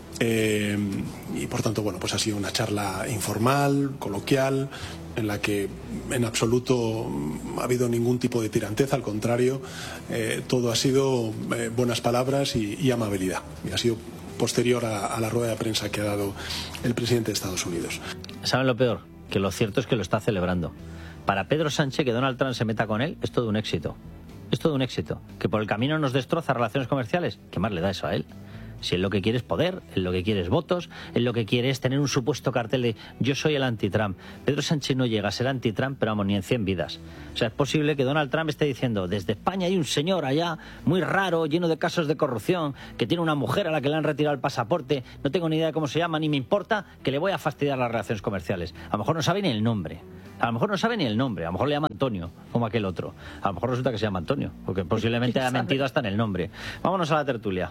Eh, y por tanto, bueno, pues ha sido una charla informal, coloquial, en la que en absoluto ha habido ningún tipo de tiranteza, al contrario, eh, todo ha sido eh, buenas palabras y, y amabilidad. Y ha sido posterior a, a la rueda de prensa que ha dado el presidente de Estados Unidos. ¿Saben lo peor? que lo cierto es que lo está celebrando. Para Pedro Sánchez, que Donald Trump se meta con él, es todo un éxito. Es todo un éxito. Que por el camino nos destroza relaciones comerciales, ¿qué más le da eso a él? Si él lo que quiere es poder, él lo que quiere es votos, él lo que quiere es tener un supuesto cartel de yo soy el anti-Trump. Pedro Sánchez no llega a ser anti-Trump, pero vamos, ni en cien vidas. O sea, es posible que Donald Trump esté diciendo, desde España hay un señor allá, muy raro, lleno de casos de corrupción, que tiene una mujer a la que le han retirado el pasaporte, no tengo ni idea de cómo se llama, ni me importa, que le voy a fastidiar las relaciones comerciales. A lo mejor no sabe ni el nombre. A lo mejor no sabe ni el nombre, a lo mejor le llama Antonio, como aquel otro. A lo mejor resulta que se llama Antonio, porque posiblemente haya mentido hasta en el nombre. Vámonos a la tertulia.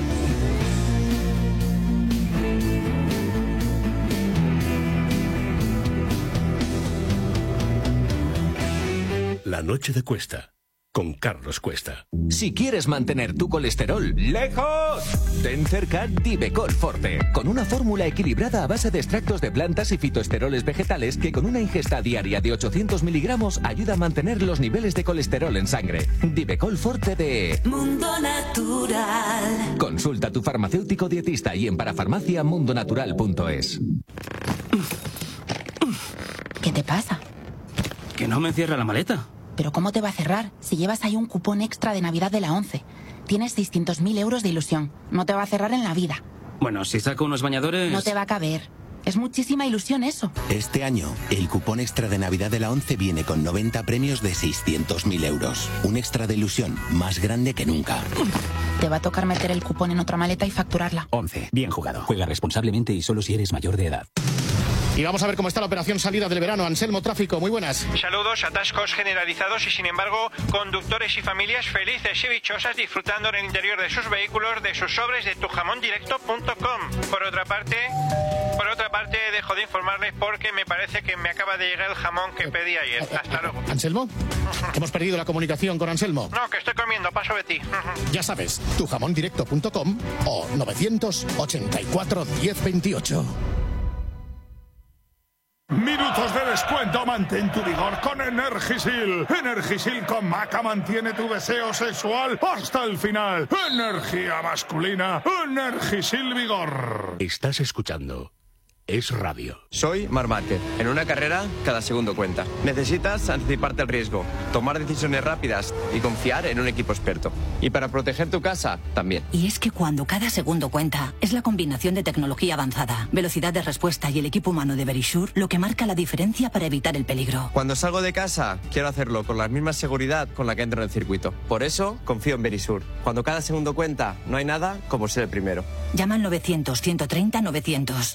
La noche de Cuesta, con Carlos Cuesta. Si quieres mantener tu colesterol lejos, ten cerca Divecol Forte, con una fórmula equilibrada a base de extractos de plantas y fitoesteroles vegetales que con una ingesta diaria de ochocientos miligramos ayuda a mantener los niveles de colesterol en sangre. Divecol Forte de Mundo Natural. Consulta a tu farmacéutico dietista y en parafarmacia mundo natural punto es. ¿Qué te pasa? Que no me cierra la maleta. ¿Pero cómo te va a cerrar si llevas ahí un cupón extra de Navidad de la ONCE? Tienes seiscientos mil euros de ilusión. No te va a cerrar en la vida. Bueno, si saco unos bañadores... No te va a caber. Es muchísima ilusión eso. Este año, el cupón extra de Navidad de la ONCE viene con noventa premios de seiscientos mil euros. Un extra de ilusión más grande que nunca. Te va a tocar meter el cupón en otra maleta y facturarla. ONCE. Bien jugado. Juega responsablemente y solo si eres mayor de edad. Y vamos a ver cómo está la operación salida del verano. Anselmo Tráfico, muy buenas. Saludos, atascos generalizados y sin embargo conductores y familias felices y dichosas disfrutando en el interior de sus vehículos de sus sobres de tu jamón directo punto com. Por otra parte, por otra parte dejo de informarles porque me parece que me acaba de llegar el jamón que pedí ayer. Hasta luego. ¿Anselmo? Hemos perdido la comunicación con Anselmo. No, que estoy comiendo, paso de ti. Ya sabes, tu jamón directo punto com o novecientos ochenta y cuatro diez veintiocho. Minutos de descuento, mantén tu vigor con Energisil. Energisil con maca mantiene tu deseo sexual hasta el final. Energía masculina, Energisil Vigor. Estás escuchando Es Radio. Soy Marc Márquez. En una carrera, cada segundo cuenta. Necesitas anticiparte al riesgo, tomar decisiones rápidas y confiar en un equipo experto. Y para proteger tu casa, también. Y es que cuando cada segundo cuenta, es la combinación de tecnología avanzada, velocidad de respuesta y el equipo humano de Verisure lo que marca la diferencia para evitar el peligro. Cuando salgo de casa, quiero hacerlo con la misma seguridad con la que entro en el circuito. Por eso, confío en Verisure. Cuando cada segundo cuenta, no hay nada como ser el primero. Llama al novecientos, ciento treinta, novecientos.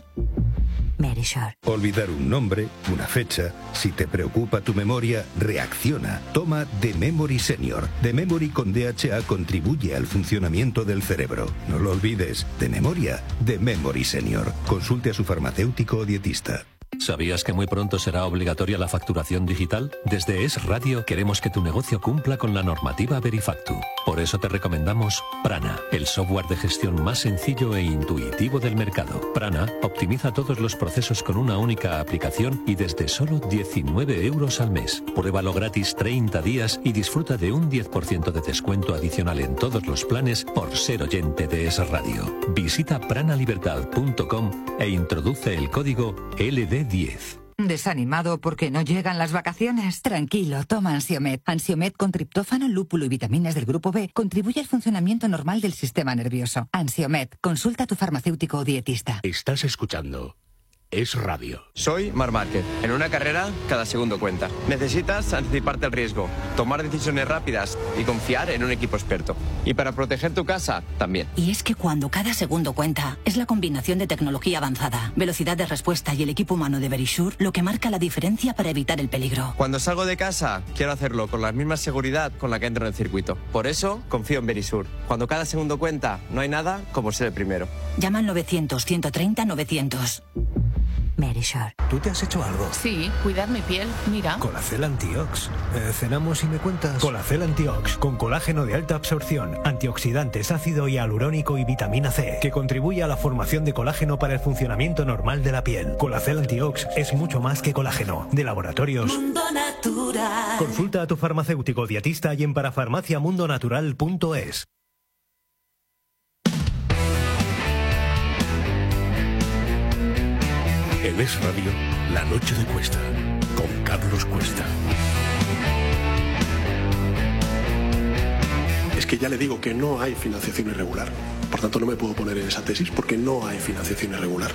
Verisure. Olvidar un nombre, una fecha. Si te preocupa tu memoria, reacciona. Toma The Memory Senior. The Memory con D H A contribuye al funcionamiento del cerebro. No lo olvides. De memoria, The Memory Senior. Consulte a su farmacéutico o dietista. ¿Sabías que muy pronto será obligatoria la facturación digital? Desde Es Radio queremos que tu negocio cumpla con la normativa Verifactu. Por eso te recomendamos Prana, el software de gestión más sencillo e intuitivo del mercado. Prana optimiza todos los procesos con una única aplicación y desde solo diecinueve euros al mes. Pruébalo gratis treinta días y disfruta de un diez por ciento de descuento adicional en todos los planes por ser oyente de Es Radio. Visita pranalibertad punto com e introduce el código L D diez. ¿Desanimado porque no llegan las vacaciones? Tranquilo, toma Ansiomed. Ansiomed con triptófano, lúpulo y vitaminas del grupo B contribuye al funcionamiento normal del sistema nervioso. Ansiomed, consulta a tu farmacéutico o dietista. Estás escuchando Es Radio. Soy Marc Márquez. En una carrera, cada segundo cuenta. Necesitas anticiparte al riesgo, tomar decisiones rápidas y confiar en un equipo experto. Y para proteger tu casa, también. Y es que cuando cada segundo cuenta, es la combinación de tecnología avanzada, velocidad de respuesta y el equipo humano de Verisure lo que marca la diferencia para evitar el peligro. Cuando salgo de casa, quiero hacerlo con la misma seguridad con la que entro en el circuito. Por eso, confío en Verisure. Cuando cada segundo cuenta, no hay nada como ser el primero. Llama al novecientos, ciento treinta, novecientos. Verisure. ¿Tú te has hecho algo? Sí, cuidar mi piel, mira. Colacel Antiox. Eh, ¿Cenamos y me cuentas? Colacel Antiox, con colágeno de alta absorción, antioxidantes, ácido hialurónico y vitamina C, que contribuye a la formación de colágeno para el funcionamiento normal de la piel. Colacel Antiox es mucho más que colágeno. De Laboratorios Mundo Natural. Consulta a tu farmacéutico dietista y en parafarmacia mundo natural punto es. En Es Radio, La noche de Cuesta, con Carlos Cuesta. Es que ya le digo que no hay financiación irregular. Por tanto, no me puedo poner en esa tesis porque no hay financiación irregular.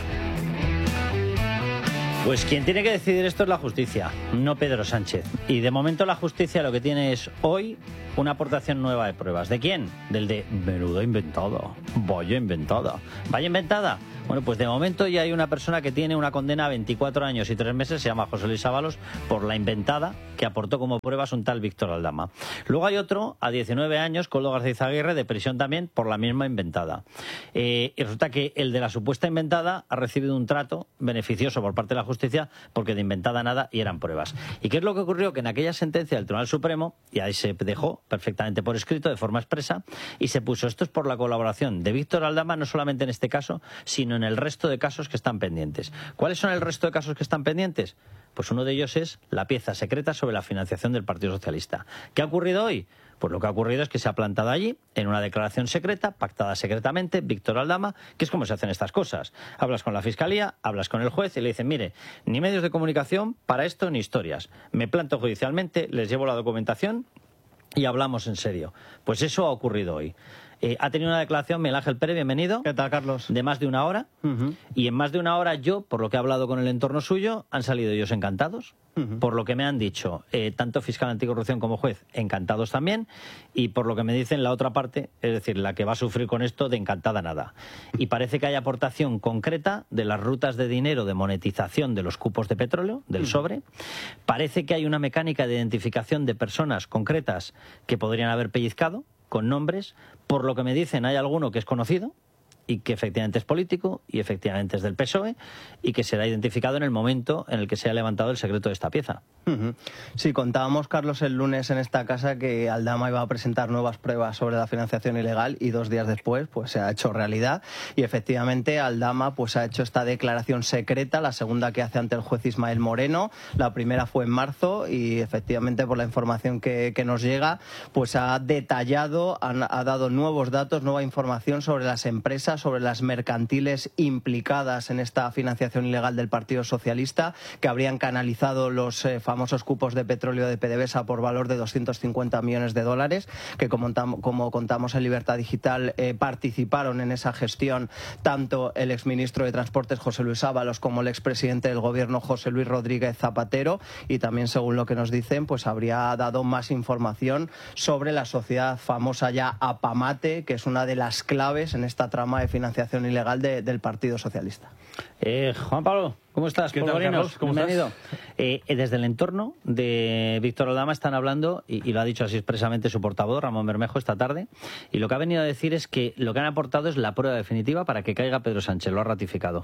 Pues quien tiene que decidir esto es la justicia, no Pedro Sánchez. Y de momento la justicia lo que tiene es hoy una aportación nueva de pruebas. ¿De quién? Del de menuda inventada. Vaya inventada. ¿Vaya inventada? Bueno, pues de momento ya hay una persona que tiene una condena a veinticuatro años y tres meses, se llama José Luis Ábalos, por la inventada que aportó como pruebas un tal Víctor Aldama. Luego hay otro a diecinueve años, Koldo García Izaguirre, de prisión también por la misma inventada. Eh, y resulta que el de la supuesta inventada ha recibido un trato beneficioso por parte de la justicia porque de inventada nada y eran pruebas. ¿Y qué es lo que ocurrió? Que en aquella sentencia del Tribunal Supremo, y ahí se dejó perfectamente por escrito, de forma expresa, y se puso esto es por la colaboración de Víctor Aldama, no solamente en este caso, sino en el resto de casos que están pendientes. ¿Cuáles son el resto de casos que están pendientes? Pues uno de ellos es la pieza secreta sobre la financiación del Partido Socialista. ¿Qué ha ocurrido hoy? Pues lo que ha ocurrido es que se ha plantado allí, en una declaración secreta, pactada secretamente, Víctor Aldama, que es como se hacen estas cosas. Hablas con la Fiscalía, hablas con el juez y le dicen, mire, ni medios de comunicación para esto ni historias. Me planto judicialmente, les llevo la documentación y hablamos en serio. Pues eso ha ocurrido hoy. Eh, ha tenido una declaración Miguel Ángel Pérez, bienvenido. ¿Qué tal, Carlos? De más de una hora. Uh-huh. Y en más de una hora yo, por lo que he hablado con el entorno suyo, han salido ellos encantados. Uh-huh. Por lo que me han dicho, eh, tanto fiscal anticorrupción como juez, encantados también. Y por lo que me dicen la otra parte, es decir, la que va a sufrir con esto, de encantada nada. Y parece que hay aportación concreta de las rutas de dinero de monetización de los cupos de petróleo, del uh-huh. sobre. Parece que hay una mecánica de identificación de personas concretas que podrían haber pellizcado, con nombres. Por lo que me dicen, hay alguno que es conocido y que efectivamente es político y efectivamente es del P S O E y que será identificado en el momento en el que se ha levantado el secreto de esta pieza. Uh-huh. Sí, contábamos, Carlos, el lunes en esta casa que Aldama iba a presentar nuevas pruebas sobre la financiación ilegal y dos días después pues se ha hecho realidad y efectivamente Aldama pues ha hecho esta declaración secreta, la segunda que hace ante el juez Ismael Moreno. La primera fue en marzo y efectivamente por la información que, que nos llega pues ha detallado, ha, ha dado nuevos datos, nueva información sobre las empresas, sobre las mercantiles implicadas en esta financiación ilegal del Partido Socialista, que habrían canalizado los eh, famosos cupos de petróleo de PDVSA por valor de doscientos cincuenta millones de dólares, que como, como contamos en Libertad Digital eh, participaron en esa gestión tanto el exministro de Transportes José Luis Ábalos como el expresidente del Gobierno José Luis Rodríguez Zapatero, y también, según lo que nos dicen, pues habría dado más información sobre la sociedad famosa ya Apamate, que es una de las claves en esta trama de financiación ilegal de, del Partido Socialista. Eh, Juan Pablo, ¿cómo estás? ¿Qué tal, Carlos? ¿Cómo Bienvenido. estás? Eh, desde el entorno de Víctor Aldama están hablando, y, y lo ha dicho así expresamente su portavoz, Ramón Bermejo, esta tarde, y lo que ha venido a decir es que lo que han aportado es la prueba definitiva para que caiga Pedro Sánchez, lo ha ratificado.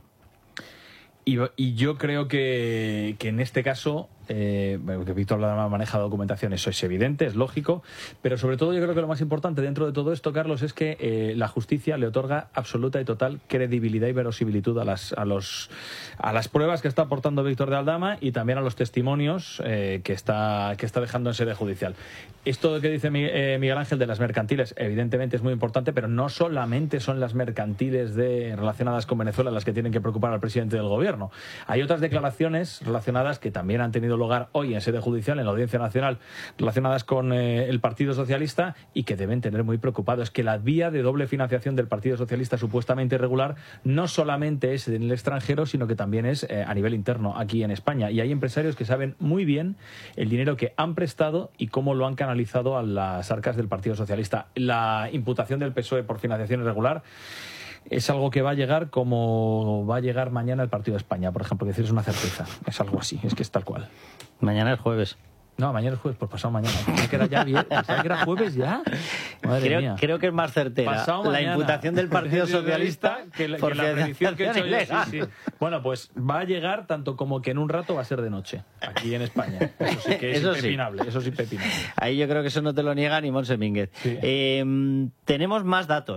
Y, y yo creo que, que en este caso, eh, que Víctor Aldama maneja documentación, eso es evidente, es lógico, pero sobre todo yo creo que lo más importante dentro de todo esto, Carlos, es que eh, la justicia le otorga absoluta y total credibilidad y verosimilitud a las, a los, a las pruebas que está aportando Víctor de Aldama y también a los testimonios eh, que, está, que está dejando en sede judicial. Esto que dice Miguel Ángel de las mercantiles, evidentemente es muy importante, pero no solamente son las mercantiles de, relacionadas con Venezuela las que tienen que preocupar al presidente del gobierno. Hay otras declaraciones relacionadas que también han tenido lugar hoy en sede judicial, en la Audiencia Nacional, relacionadas con eh, el Partido Socialista y que deben tener muy preocupados. Que la vía de doble financiación del Partido Socialista supuestamente irregular no solamente es en el extranjero, sino que también es eh, a nivel interno, aquí en España. Y hay empresarios que saben muy bien el dinero que han prestado y cómo lo han canalizado a las arcas del Partido Socialista. La imputación del P S O E por financiación irregular es algo que va a llegar como va a llegar mañana el Partido de España, por ejemplo, que decir es una certeza. Es algo así, es que es tal cual. Mañana es jueves. No, mañana es jueves, pues pasado mañana. Pensaba que era ya bien, pensaba que era jueves ya. Madre creo, mía. creo que es más certera la imputación del Partido Socialista que la, por que la predicción que he hecho yo. Sí, sí. Ah. Bueno, pues va a llegar tanto como que en un rato va a ser de noche, aquí en España. Eso sí que es eso impepinable, sí. eso es impepinable. Ahí yo creo que eso no te lo niega ni Monse Mínguez. Sí. Eh, tenemos más datos.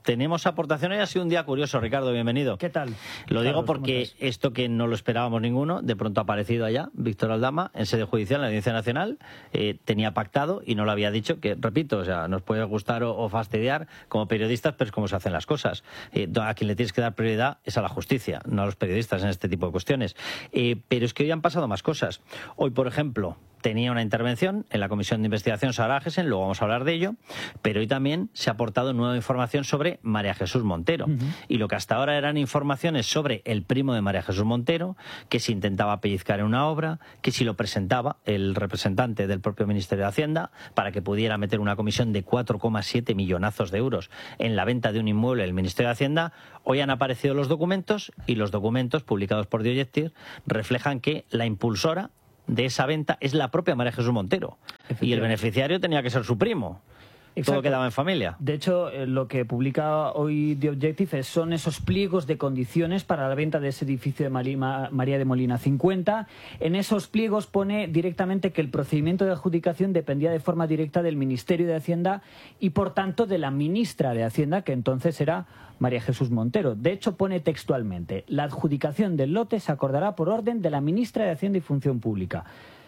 tenemos aportaciones. Ha sido un día curioso, Ricardo, bienvenido. ¿Qué tal? Lo digo Carlos, porque esto que no lo esperábamos ninguno, de pronto ha aparecido allá Víctor Aldama en sede judicial en la Audiencia Nacional, eh, tenía pactado y no lo había dicho, que repito, o sea, nos puede gustar o, o fastidiar como periodistas, pero es como se hacen las cosas. Eh, a quien le tienes que dar prioridad es a la justicia, no a los periodistas en este tipo de cuestiones. Eh, pero es que hoy han pasado más cosas. Hoy, por ejemplo, tenía una intervención en la Comisión de Investigación Sara Agesen, luego vamos a hablar de ello, pero hoy también se ha aportado nueva información sobre María Jesús Montero. Uh-huh. Y lo que hasta ahora eran informaciones sobre el primo de María Jesús Montero, que si intentaba pellizcar en una obra, que si lo presentaba el representante del propio Ministerio de Hacienda para que pudiera meter una comisión de cuatro coma siete millonazos de euros en la venta de un inmueble del Ministerio de Hacienda. Hoy han aparecido los documentos y los documentos publicados por Dioyectir reflejan que la impulsora de esa venta es la propia María Jesús Montero y el beneficiario tenía que ser su primo. Exacto. Todo quedaba en familia. De hecho, eh, lo que publica hoy The Objective es, son esos pliegos de condiciones para la venta de ese edificio de Marima, María de Molina cincuenta. En esos pliegos pone directamente que el procedimiento de adjudicación dependía de forma directa del Ministerio de Hacienda y, por tanto, de la ministra de Hacienda, que entonces era María Jesús Montero. De hecho, pone textualmente: la adjudicación del lote se acordará por orden de la ministra de Hacienda y Función Pública.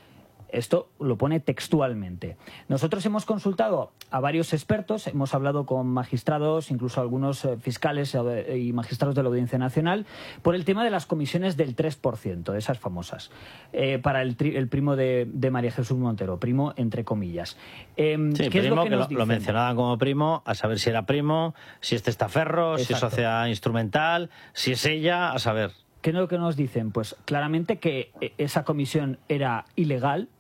Esto lo pone textualmente. Nosotros hemos consultado a varios expertos, hemos hablado con magistrados, incluso algunos eh, fiscales eh, y magistrados de la Audiencia Nacional, por el tema de las comisiones del tres por ciento, de esas famosas, eh, para el, tri el primo de, de María Jesús Montero, primo entre comillas. Eh, sí, ¿qué primo, es lo que, que nos lo, lo mencionaban como primo, a saber si era primo, si es testaferro, Exacto. si es sociedad instrumental, si es ella, a saber. ¿Qué es lo que nos dicen? Pues claramente que esa comisión era ilegal,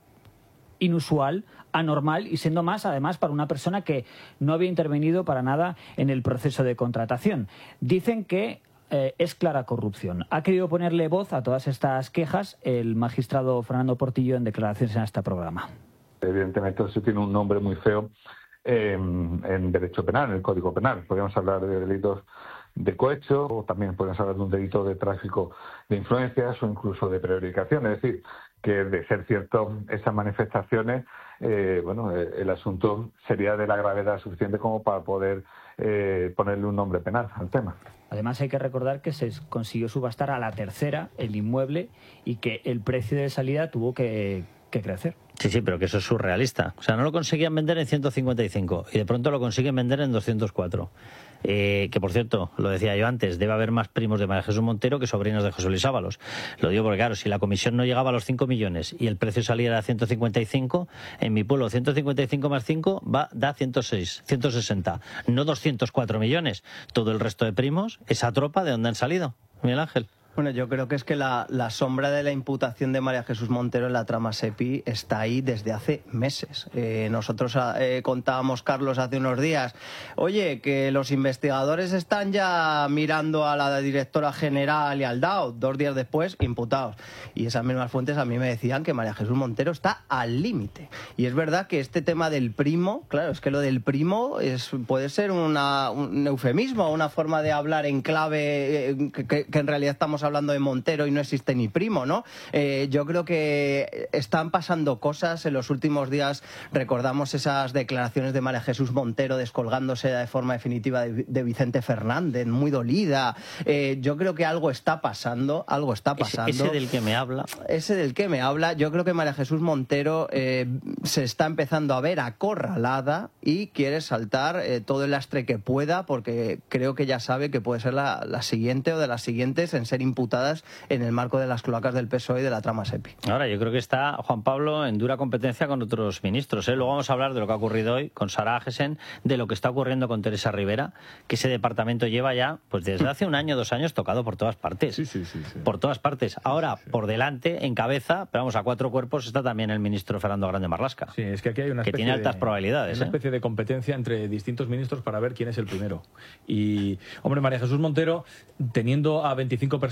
inusual, anormal y siendo más, además, para una persona que no había intervenido para nada en el proceso de contratación. Dicen que eh, es clara corrupción. Ha querido ponerle voz a todas estas quejas el magistrado Fernando Portillo en declaraciones en este programa. Evidentemente eso tiene un nombre muy feo eh, en derecho penal, en el Código Penal. Podríamos hablar de delitos de cohecho, o también podemos hablar de un delito de tráfico de influencias o incluso de prevaricación. Es decir, que de ser cierto esas manifestaciones, eh, bueno, eh, el asunto sería de la gravedad suficiente como para poder eh, ponerle un nombre penal al tema. Además hay que recordar que se consiguió subastar a la tercera el inmueble y que el precio de salida tuvo que, que crecer. Sí, sí, pero que eso es surrealista. O sea, no lo conseguían vender en ciento cincuenta y cinco y de pronto lo consiguen vender en doscientos cuatro. Eh, que, por cierto, lo decía yo antes, debe haber más primos de María Jesús Montero que sobrinos de José Luis Ábalos. Lo digo porque, claro, si la comisión no llegaba a los cinco millones y el precio saliera a ciento cincuenta y cinco, en mi pueblo ciento cincuenta y cinco más cinco va, da ciento seis, ciento sesenta, no doscientos cuatro millones. Todo el resto de primos, esa tropa, ¿de dónde han salido, Miguel Ángel? Bueno, yo creo que es que la, la sombra de la imputación de María Jesús Montero en la trama SEPI está ahí desde hace meses. Eh, nosotros eh, contábamos, Carlos, hace unos días, oye, que los investigadores están ya mirando a la directora general y al D A O, dos días después, imputados. Y esas mismas fuentes a mí me decían que María Jesús Montero está al límite. Y es verdad que este tema del primo, claro, es que lo del primo es, puede ser una, un eufemismo, una forma de hablar en clave eh, que, que, que en realidad estamos hablando de Montero y no existe ni primo, ¿no? Eh, yo creo que están pasando cosas en los últimos días. Recordamos esas declaraciones de María Jesús Montero descolgándose de forma definitiva de, de Vicente Fernández, muy dolida. Eh, yo creo que algo está pasando, algo está pasando. Ese, ese del que me habla. Ese del que me habla. Yo creo que María Jesús Montero eh, se está empezando a ver acorralada y quiere saltar eh, todo el lastre que pueda, porque creo que ya sabe que puede ser la, la siguiente o de las siguientes en ser imputadas en el marco de las cloacas del P S O E y de la trama SEPI. Ahora, yo creo que está Juan Pablo en dura competencia con otros ministros, ¿eh? Luego vamos a hablar de lo que ha ocurrido hoy con Sara Agesen, de lo que está ocurriendo con Teresa Rivera, que ese departamento lleva ya, pues desde hace un año, dos años, tocado por todas partes. Sí, sí, sí, sí. Por todas partes. Ahora, sí, sí. por delante, en cabeza, pero vamos, a cuatro cuerpos está también el ministro Fernando Grande Marlasca. Sí, es que aquí hay una que especie tiene altas de, probabilidades. Una ¿eh? especie de competencia entre distintos ministros para ver quién es el primero. Y, hombre, María Jesús Montero, teniendo a veinticinco personas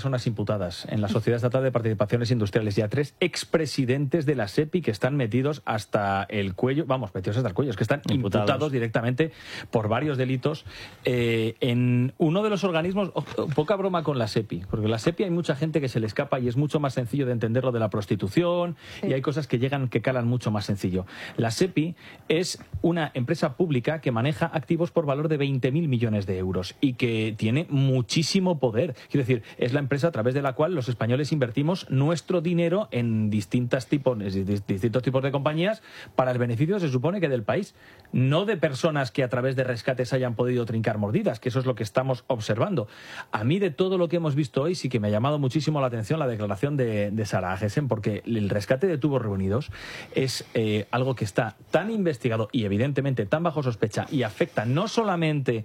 personas imputadas en la Sociedad Estatal de Participaciones Industriales y a tres expresidentes de la SEPI que están metidos hasta el cuello, vamos, metidos hasta el cuello, es que están imputados, imputados directamente por varios delitos eh, en uno de los organismos. Oh, poca broma con la SEPI, porque la SEPI hay mucha gente que se le escapa y es mucho más sencillo de entender lo de la prostitución, sí. Y hay cosas que llegan, que calan mucho más sencillo. La SEPI es una empresa pública que maneja activos por valor de veinte mil millones de euros y que tiene muchísimo poder. Quiero decir, es la empresa a través de la cual los españoles invertimos nuestro dinero en distintas tipos, distintos tipos de compañías para el beneficio, se supone, que del país, no de personas que a través de rescates hayan podido trincar mordidas, que eso es lo que estamos observando. A mí, de todo lo que hemos visto hoy, sí que me ha llamado muchísimo la atención la declaración de, de Sara Agesen, porque el rescate de tubos reunidos es eh, algo que está tan investigado y evidentemente tan bajo sospecha y afecta no solamente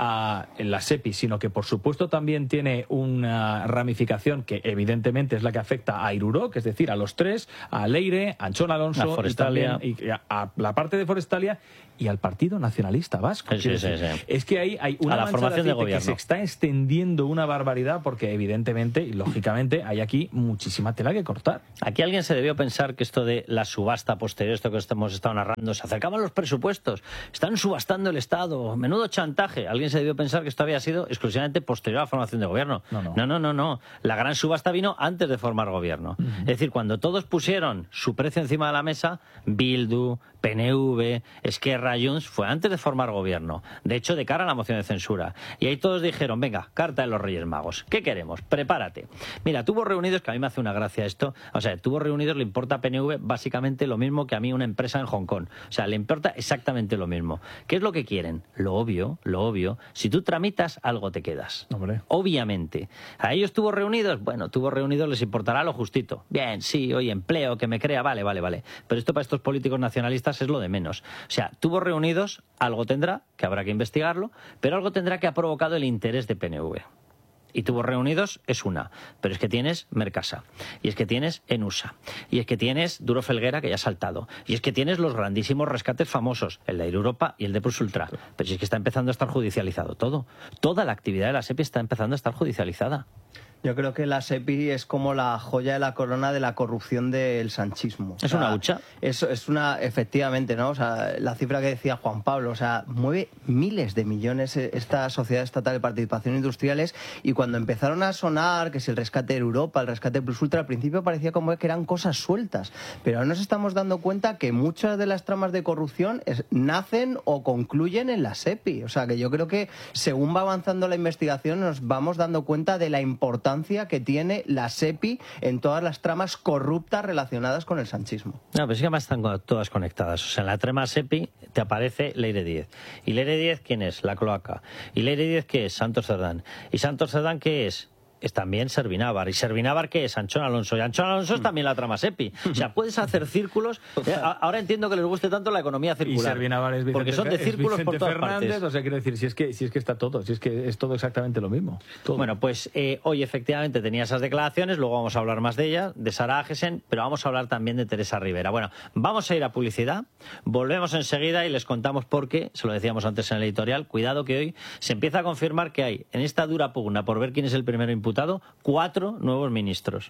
a la SEPI, sino que por supuesto también tiene una ramificación que evidentemente es la que afecta a Irurok, es decir, a los tres, a Leire, a Anchón Alonso, a Forestalia, y, también, y a, a la parte de Forestalia y al Partido Nacionalista Vasco. Sí, sí, sí. Es que hay, hay una a la mancha formación de, de gobierno que se está extendiendo una barbaridad porque evidentemente y lógicamente hay aquí muchísima tela que cortar. Aquí alguien se debió pensar que esto de la subasta posterior, esto que hemos estado narrando, se acercaban los presupuestos, están subastando el Estado, menudo chantaje. Alguien se debió pensar que esto había sido exclusivamente posterior a la formación de gobierno. No, no, no, no, no. no. La gran subasta vino antes de formar gobierno. Uh-huh. Es decir, cuando todos pusieron su precio encima de la mesa, Bildu, P N V, Esquerra, Junts, fue antes de formar gobierno. De hecho, de cara a la moción de censura. Y ahí todos dijeron, venga, carta de los Reyes Magos. ¿Qué queremos? Prepárate. Mira, Tubos Reunidos, que a mí me hace una gracia esto, o sea, Tubos Reunidos le importa a P N V básicamente lo mismo que a mí una empresa en Hong Kong. O sea, le importa exactamente lo mismo. ¿Qué es lo que quieren? Lo obvio, lo obvio. Si tú tramitas, algo te quedas. Hombre. Obviamente. ¿A ellos Tubos Reunidos? Bueno, Tubos Reunidos les importará lo justito. Bien, sí, oye, empleo, que me crea, vale, vale, vale. Pero esto para estos políticos nacionalistas es lo de menos. O sea, Tubos Reunidos algo tendrá, que habrá que investigarlo, pero algo tendrá que ha provocado el interés de P N V. Y Tubos Reunidos es una, pero es que tienes Mercasa, y es que tienes Enusa, y es que tienes Duro Felguera, que ya ha saltado, y es que tienes los grandísimos rescates famosos, el de Air Europa y el de Plus Ultra, pero es que está empezando a estar judicializado todo. Toda la actividad de la SEPI está empezando a estar judicializada. Yo creo que la SEPI es como la joya de la corona de la corrupción del sanchismo. ¿Es o sea, una hucha? Es, es una, efectivamente, ¿no? O sea, la cifra que decía Juan Pablo, o sea, mueve miles de millones esta Sociedad Estatal de Participación Industriales, y cuando empezaron a sonar, que si el rescate de Europa, el rescate Plus Ultra, al principio parecía como que eran cosas sueltas, pero ahora nos estamos dando cuenta que muchas de las tramas de corrupción es, nacen o concluyen en la SEPI. O sea, que yo creo que según va avanzando la investigación nos vamos dando cuenta de la importancia que tiene la SEPI en todas las tramas corruptas relacionadas con el sanchismo. No, pero es que además están todas conectadas. O sea, en la trama SEPI te aparece Leire Díez. ¿Y Leire Díez quién es? La cloaca. ¿Y Leire Díez qué es? Santos Cerdán. ¿Y Santos Cerdán qué es? Es también Servinávar. ¿Y Servinávar qué es? Anchón Alonso. Y Anchón Alonso es también la trama SEPI. O sea, puedes hacer círculos. Ahora entiendo que les guste tanto la economía circular. Y Servinávar es Vicente, porque son de círculos por todas Fernández, partes. O sea, quiero decir, si es que si es que está todo, si es que es todo exactamente lo mismo. Todo. Bueno, pues eh, hoy efectivamente tenía esas declaraciones, luego vamos a hablar más de ellas, de Sara Agesen, pero vamos a hablar también de Teresa Rivera. Bueno, vamos a ir a publicidad, volvemos enseguida y les contamos por qué, se lo decíamos antes en el editorial, cuidado que hoy se empieza a confirmar que hay en esta dura pugna por ver quién es el primero imputado, cuatro nuevos ministros.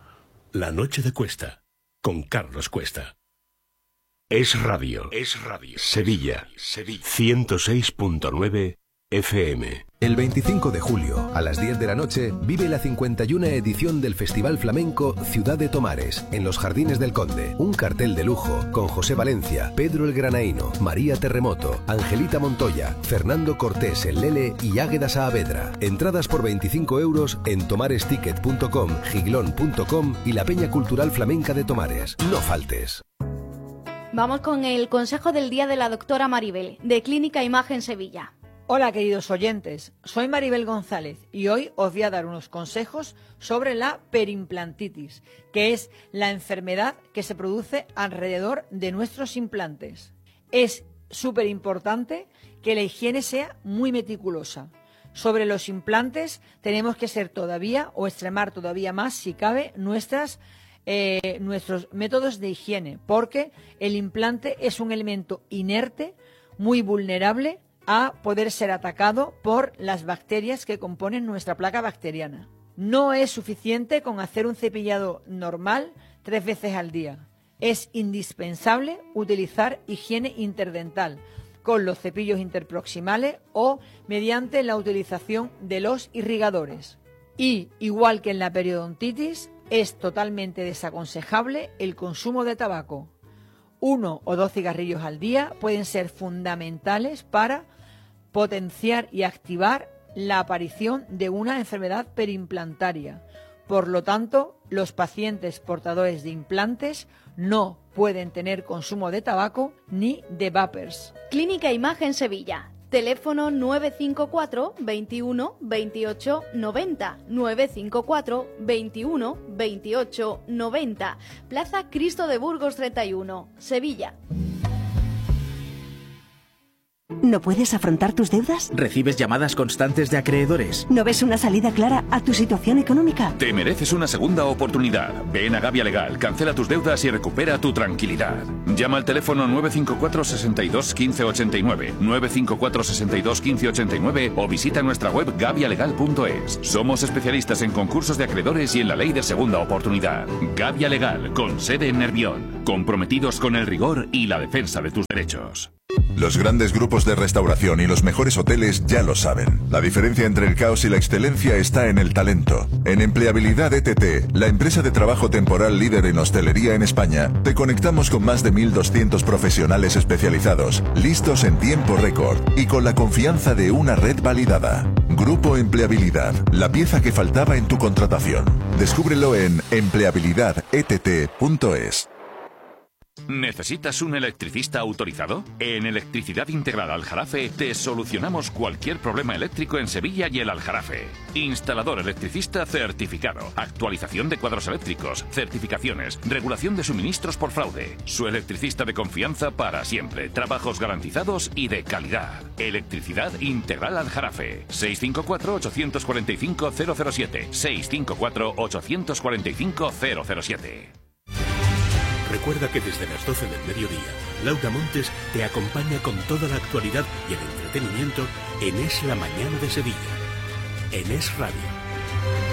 La noche de Cuesta, con Carlos Cuesta. Es Radio. Es Radio. Sevilla. Sevilla. ciento seis punto nueve F M. El veinticinco de julio, a las diez de la noche, vive la cincuenta y una edición del Festival Flamenco Ciudad de Tomares, en los Jardines del Conde. Un cartel de lujo con José Valencia, Pedro el Granaíno, María Terremoto, Angelita Montoya, Fernando Cortés el Lele y Águeda Saavedra. Entradas por veinticinco euros en tomaresticket punto com, giglón punto com y la Peña Cultural Flamenca de Tomares. No faltes. Vamos con el consejo del día de la doctora Maribel, de Clínica Imagen Sevilla. Hola queridos oyentes, soy Maribel González y hoy os voy a dar unos consejos sobre la perimplantitis, que es la enfermedad que se produce alrededor de nuestros implantes. Es súper importante que la higiene sea muy meticulosa. Sobre los implantes tenemos que ser todavía o extremar todavía más, si cabe, nuestras, eh, nuestros métodos de higiene, porque el implante es un elemento inerte, muy vulnerable a poder ser atacado por las bacterias que componen nuestra placa bacteriana. No es suficiente con hacer un cepillado normal tres veces al día. Es indispensable utilizar higiene interdental con los cepillos interproximales o mediante la utilización de los irrigadores. Y, igual que en la periodontitis, es totalmente desaconsejable el consumo de tabaco. Uno o dos cigarrillos al día pueden ser fundamentales para potenciar y activar la aparición de una enfermedad perimplantaria. Por lo tanto, los pacientes portadores de implantes no pueden tener consumo de tabaco ni de vapers. Clínica Imagen Sevilla. Teléfono nueve cinco cuatro, veintiuno, veintiocho, noventa, nueve cinco cuatro, veintiuno, veintiocho, noventa. Plaza Cristo de Burgos treinta y uno, Sevilla. ¿No puedes afrontar tus deudas? ¿Recibes llamadas constantes de acreedores? ¿No ves una salida clara a tu situación económica? Te mereces una segunda oportunidad. Ven a Gavia Legal, cancela tus deudas y recupera tu tranquilidad. Llama al teléfono nueve cinco cuatro, sesenta y dos, quince ochenta y nueve, nueve cinco cuatro, sesenta y dos, quince ochenta y nueve o visita nuestra web gavia legal punto es. Somos especialistas en concursos de acreedores y en la ley de segunda oportunidad. Gavia Legal, con sede en Nervión. Comprometidos con el rigor y la defensa de tus derechos. Los grandes grupos de restauración y los mejores hoteles ya lo saben. La diferencia entre el caos y la excelencia está en el talento. En Empleabilidad E T T, la empresa de trabajo temporal líder en hostelería en España, te conectamos con más de mil doscientos profesionales especializados, listos en tiempo récord y con la confianza de una red validada. Grupo Empleabilidad, la pieza que faltaba en tu contratación. Descúbrelo en empleabilidad e t t punto es. ¿Necesitas un electricista autorizado? En Electricidad Integral Aljarafe te solucionamos cualquier problema eléctrico en Sevilla y el Aljarafe. Instalador electricista certificado, actualización de cuadros eléctricos, certificaciones, regulación de suministros por fraude. Su electricista de confianza para siempre, trabajos garantizados y de calidad. Electricidad Integral Aljarafe. seis cinco cuatro, ocho cuatro cinco, cero cero siete. seis cinco cuatro, ocho cuatro cinco, cero cero siete. Recuerda que desde las doce del mediodía, Laura Montes te acompaña con toda la actualidad y el entretenimiento en Es la Mañana de Sevilla, en Es Radio.